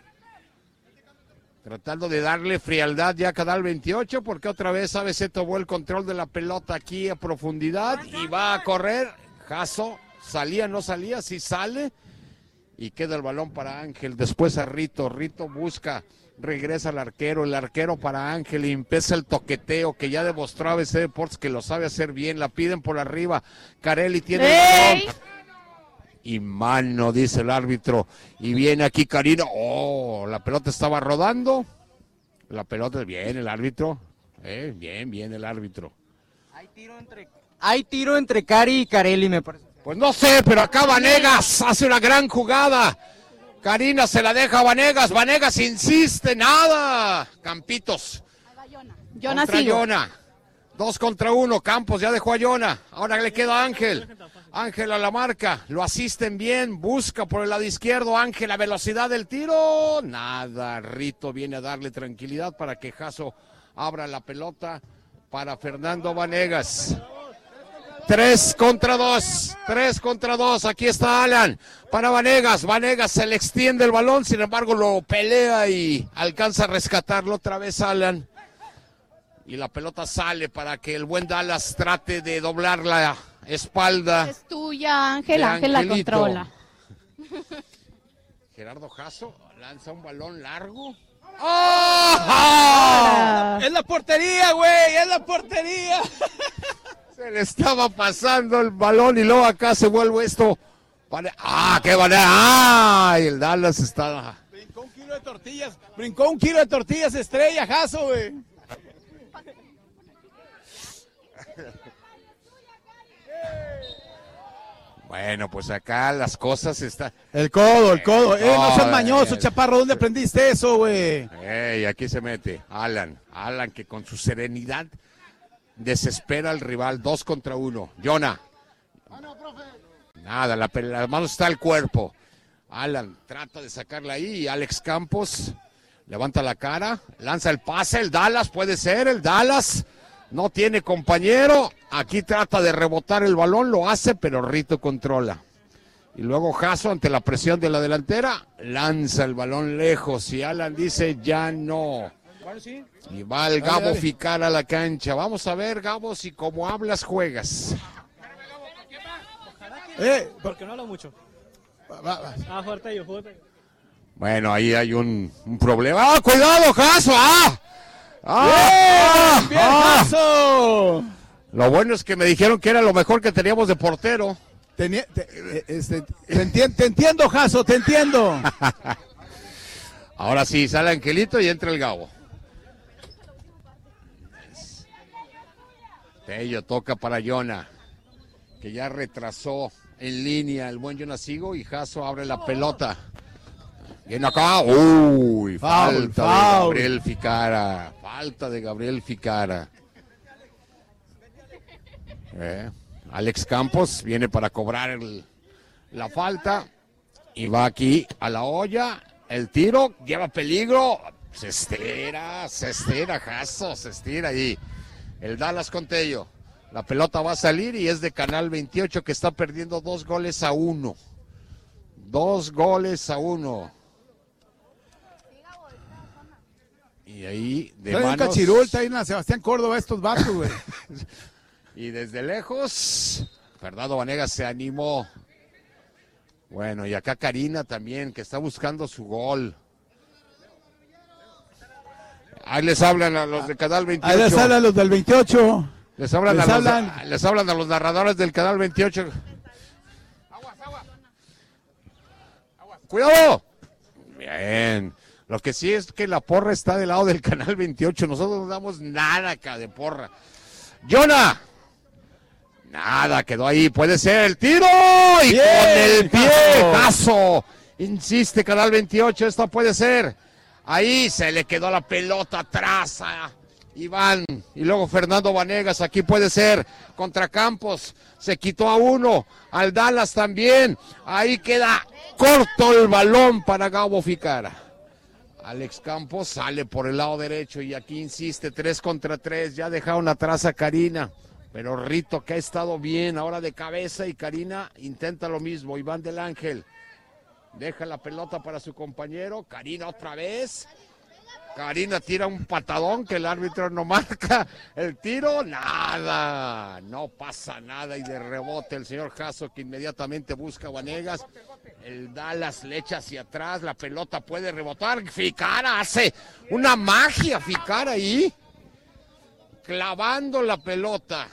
Tratando de darle frialdad ya a Canal veintiocho, porque otra vez A B C tomó el control de la pelota aquí a profundidad y va a correr. Jasso, salía, no salía, sí sale. Y queda el balón para Ángel, después a Rito. Rito busca, regresa al arquero, el arquero para Ángel y empieza el toqueteo que ya demostró A B C Deportes que lo sabe hacer bien. La piden por arriba. Carelli tiene el balón. Y mano, dice el árbitro. Y viene aquí Karina. Oh, la pelota estaba rodando. La pelota, bien el árbitro. Eh, bien, bien el árbitro. Hay tiro entre, hay tiro entre Cari y Carelli, me parece. Pues no sé, pero acá Vanegas hace una gran jugada. Karina se la deja a Vanegas. Vanegas insiste, nada. Campitos. Jonah contra sigo. Jonah. Dos contra uno. Campos ya dejó a Jonah. Ahora le queda a Ángel. Ángel a la marca, lo asisten bien, busca por el lado izquierdo, Ángel a velocidad del tiro, nada, Rito viene a darle tranquilidad para que Jasso abra la pelota para Fernando Vanegas. Tres contra dos, tres contra dos, aquí está Alan para Vanegas, Vanegas se le extiende el balón, sin embargo lo pelea y alcanza a rescatarlo otra vez Alan. Y la pelota sale para que el buen Dallas trate de doblar la espalda. Es tuya, Ángel, de Ángel la Angelito. controla. Gerardo Jasso lanza un balón largo. ¡Oh! ¡Es la portería, güey! ¡Es la portería! Se le estaba pasando el balón y luego acá se vuelve esto. Para... ¡Ah, qué manera! ¡Ah! Y el Dallas está... Brincó un kilo de tortillas. Brincó un kilo de tortillas estrella, Jasso, güey. Bueno, pues acá las cosas están... El codo, el codo. Eh, no seas No, mañoso, eh, Chaparro. ¿Dónde aprendiste eso, güey? Ey, aquí se mete Alan. Alan que con su serenidad desespera al rival. Dos contra uno. Jonah. Nada, la, pe- la mano está al cuerpo. Alan trata de sacarla ahí y Alex Campos levanta la cara, lanza el pase, el Dallas, puede ser, el Dallas no tiene compañero, aquí trata de rebotar el balón, lo hace, pero Rito controla. Y luego Jasso, ante la presión de la delantera, lanza el balón lejos y Alan dice ya no. Y va el Gabo dale. Ficar a la cancha. Vamos a ver, Gabo, si como hablas juegas. Eh, Porque no hablo mucho. va, va. Ah, fuerte yo, fuerte. Bueno, ahí hay un, un problema. ¡Ah, cuidado, Jasso! ¡Ah! ¡Ah! ¡Bien, bien, ¡Ah! Jasso! Lo bueno es que me dijeron que era lo mejor que teníamos de portero. Teni- te, eh, este, te, entien- te entiendo, Jasso, te entiendo. Ahora sí, sale Angelito y entra el Gabo. Tello toca para Jonah, que ya retrasó en línea el buen Jonah Sigo y Jasso abre la pelota. Viene acá, uy, Foul, falta de foul. Gabriel Ficara, falta de Gabriel Ficara. Eh, Alex Campos viene para cobrar el- la falta y va aquí a la olla, el tiro, lleva peligro, se estira, se estira, Jasso, se estira ahí. El Dallas con Tello, la pelota va a salir y es de Canal veintiocho que está perdiendo dos goles a uno. Dos goles a uno. Y ahí de Trae un manos. cachirul, está ahí en la Sebastián Córdoba estos vatos, güey. Y desde lejos, Fernando Vanegas se animó. Bueno, y acá Karina también, que está buscando su gol. Ahí les hablan a los de Canal veintiocho. Ahí les hablan los del veintiocho. Les hablan, les a los, hablan. les hablan a los narradores del Canal veintiocho. ¡Cuidado! Bien. Lo que sí es que la porra está del lado del Canal veintiocho. Nosotros no damos nada acá de porra. Jonah. Nada, quedó ahí. Puede ser el tiro. Y Bien, con el pie. Jasso. Jasso. Insiste Canal veintiocho. Esta puede ser. Ahí se le quedó la pelota atrás a Iván. Y luego Fernando Vanegas. Aquí puede ser contra Campos. Se quitó a uno. Al Dallas también. Ahí queda corto el balón para Gabo Ficara. Alex Campos sale por el lado derecho y aquí insiste, tres contra tres, ya dejaron atrás a Karina, pero Rito que ha estado bien, ahora de cabeza y Karina intenta lo mismo, Iván del Ángel deja la pelota para su compañero, Karina otra vez, Karina tira un patadón que el árbitro no marca, el tiro, nada, no pasa nada y de rebote el señor Jasso que inmediatamente busca a Vanegas. El Dallas le echa hacia atrás, la pelota puede rebotar, Ficara hace una magia, Ficara ahí, clavando la pelota.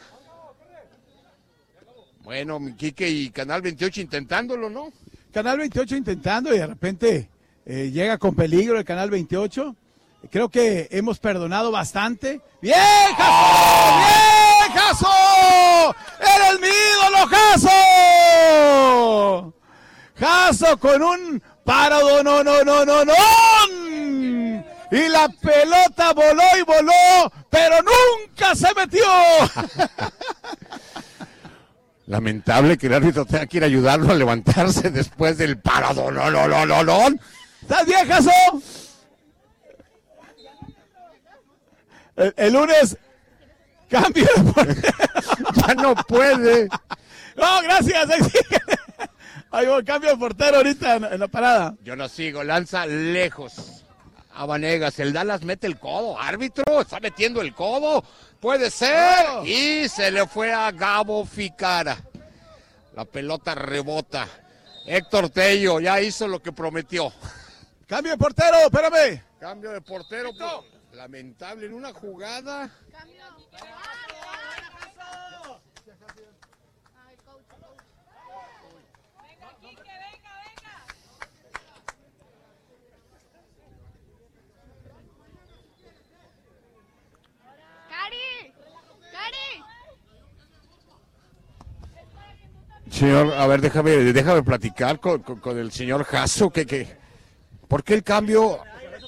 Bueno, mi Quique y Canal veintiocho intentándolo, ¿no? Canal veintiocho intentando y de repente eh, llega con peligro el Canal veintiocho. Creo que hemos perdonado bastante. ¡Bien, Jasso! ¡Bien, Jasso! ¡Eres mi ídolo, Jasso! Jasso con un paro, no, no, no, no, no. Y la pelota voló y voló, pero nunca se metió. Lamentable que el árbitro tenga que ir a ayudarlo a levantarse después del parado. No, no, no, no, no. ¿Estás bien, Jasso? El, el lunes, cambio de portero. Ya no puede. No, gracias. Ahí sí. Ahí voy, cambio de portero ahorita en, en la parada. Yo no sigo, lanza lejos a Vanegas. El Dallas mete el codo. Árbitro, está metiendo el codo. Puede ser. Oh. Y se le fue a Gabo Ficara. La pelota rebota. Héctor Tello ya hizo lo que prometió. Cambio de portero, espérame. Cambio de portero. Pues, lamentable en una jugada. Señor, a ver, déjame, déjame platicar con, con, con el señor Jasso, que, que, ¿por qué el cambio?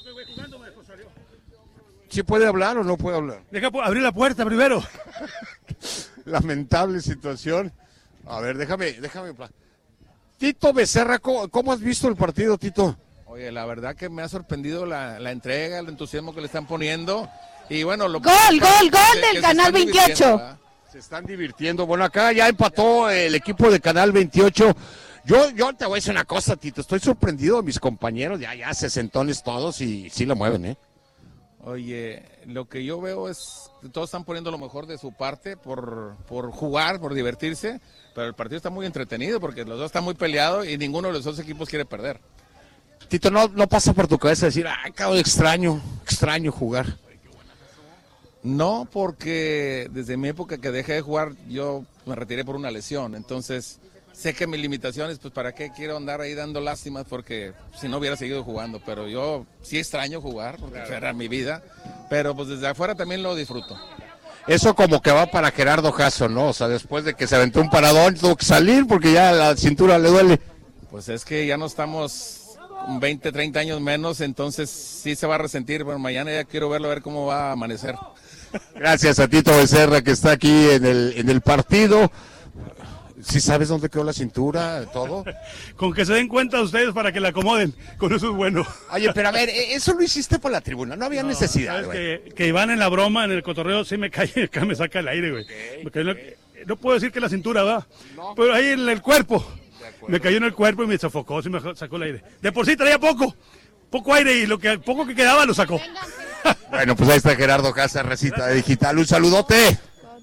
¿Sí puede hablar o no puede hablar? Deja abrir la puerta primero. Lamentable situación. A ver, déjame, déjame. Tito Becerra, ¿cómo, cómo has visto el partido, Tito? Oye, la verdad que me ha sorprendido la, la entrega, el entusiasmo que le están poniendo. Y bueno, lo gol, gol, gol del Canal veintiocho. Se están divirtiendo. Bueno, acá ya empató el equipo de Canal veintiocho. Yo, yo te voy a decir una cosa, Tito. Estoy sorprendido de mis compañeros. Ya, ya, sesentones todos y sí la mueven, ¿eh? Oye, lo que yo veo es que todos están poniendo lo mejor de su parte por, por jugar, por divertirse. Pero el partido está muy entretenido porque los dos están muy peleados y ninguno de los dos equipos quiere perder. Tito, no, no pasa por tu cabeza decir, ah, cabrón, extraño, extraño jugar. No, porque desde mi época que dejé de jugar, yo me retiré por una lesión. Entonces, sé que mis limitaciones, pues para qué quiero andar ahí dando lástimas, porque si no hubiera seguido jugando. Pero yo sí extraño jugar, porque claro, era mi vida. Pero pues desde afuera también lo disfruto. Eso como que va para Gerardo Jasso, ¿no? O sea, después de que se aventó un paradón, tuvo que salir porque ya la cintura le duele. Pues es que ya no estamos veinte, treinta años menos, entonces sí se va a resentir. Bueno, mañana ya quiero verlo, a ver cómo va a amanecer. Gracias a Tito Becerra que está aquí en el, en el partido. ¿Sí sabes dónde quedó la cintura, todo? Con que se den cuenta ustedes para que la acomoden, con eso es bueno. Oye, pero a ver, eso lo hiciste por la tribuna, no había no, necesidad, güey. Que, que Iván en la broma, en el cotorreo, sí me cae, acá me saca el aire, güey. Okay, okay. no, no puedo decir que la cintura va, no, pero ahí en el cuerpo. Me cayó en el cuerpo y me sofocó, sí me sacó el aire. De por sí traía poco, poco aire y lo que poco que quedaba lo sacó. Bueno, pues ahí está Gerardo Jasso, Recita de Digital, un saludote.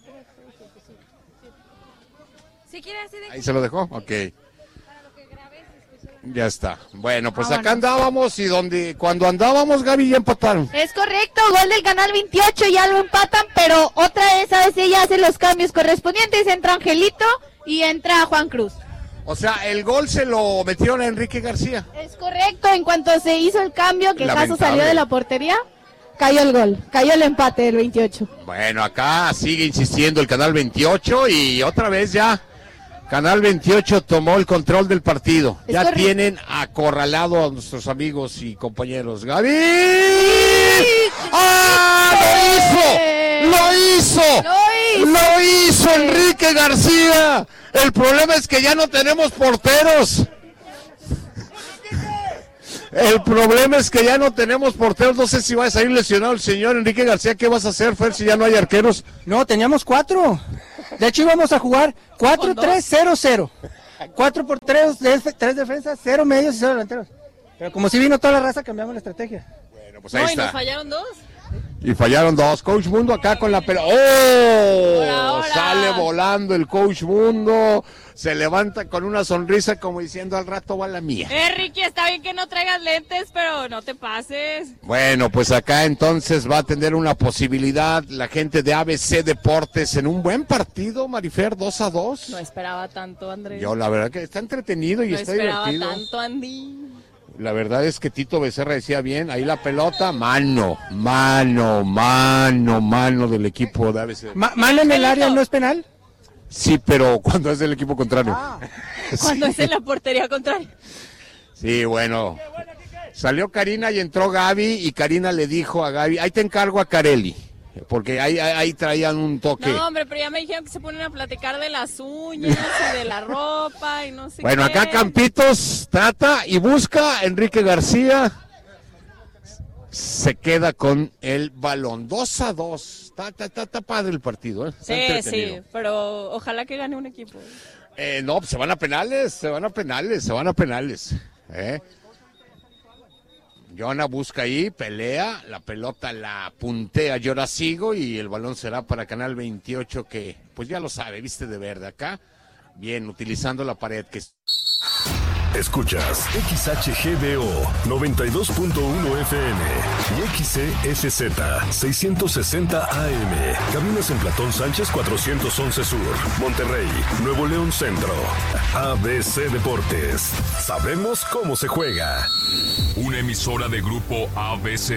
Ahí se lo dejó, ok. Ya está. Bueno, pues acá andábamos y donde cuando andábamos, Gaby, ya empataron. Es correcto, gol del Canal veintiocho, ya lo empatan, pero otra vez a veces ya hacen los cambios correspondientes, entra Angelito y entra Juan Cruz. O sea, el gol se lo metieron a Enrique García. Es correcto, en cuanto se hizo el cambio, que Jasso salió de la portería, cayó el gol, cayó el empate del veintiocho. Bueno, acá sigue insistiendo el Canal veintiocho y otra vez ya Canal veintiocho tomó el control del partido. Es ya correcto. Tienen acorralado a nuestros amigos y compañeros. ¡Gaby! ¡Sí! ¡Ah! ¡Lo hizo! ¡Lo hizo! ¡Lo hizo! ¡Lo hizo Enrique García! El problema es que ya no tenemos porteros. El problema es que ya no tenemos porteros. No sé si va a salir lesionado el señor Enrique García. ¿Qué vas a hacer, Fer, si ya no hay arqueros? No, teníamos cuatro. De hecho íbamos a jugar cuatro tres cero cero. cuatro por tres, tres defensas, cero medios y cero delanteros. Pero como si vino toda la raza, cambiamos la estrategia. Bueno, pues ahí no, está. ¿Y nos fallaron dos? Y fallaron dos. Coach Mundo acá con la pelota. ¡Oh! Hola, hola. Sale volando el Coach Mundo. Se levanta con una sonrisa como diciendo al rato va la mía. Eh, Ricky, está bien que no traigas lentes, pero no te pases. Bueno, pues acá entonces va a tener una posibilidad la gente de A B C Deportes en un buen partido, Marifer, dos a dos. No esperaba tanto, Andrés. Yo la verdad que está entretenido y no está divertido. No esperaba tanto, Andy. La verdad es que Tito Becerra decía bien, ahí la pelota, mano, mano, mano, mano del equipo de A B C. Ma ¿Mano en el área no es penal? Sí, pero cuando es del equipo contrario. Ah, cuando sí. Es en la portería contraria. Sí, bueno. Salió Karina y entró Gaby y Karina le dijo a Gaby, ahí te encargo a Carelli. Porque ahí, ahí, ahí traían un toque. No, hombre, pero ya me dijeron que se ponen a platicar de las uñas y de la ropa y no sé bueno, qué. Acá Campitos trata y busca Enrique García. Se queda con el balón. dos a dos. Está, está, está, está padre el partido, ¿eh? Sí, sí, pero ojalá que gane un equipo. Eh, no, se van a penales, se van a penales, se van a penales. ¿eh? Jonah busca ahí, pelea, la pelota la puntea Yora Sigo y el balón será para Canal veintiocho que, pues ya lo sabe, viste de verde acá. Bien, utilizando la pared que... Escuchas X H G D O noventa y dos punto uno F M y X C S Z seiscientos sesenta A M. Caminas en Platón Sánchez cuatrocientos once Sur, Monterrey, Nuevo León Centro. A B C Deportes. Sabemos cómo se juega. Una emisora de Grupo A B C.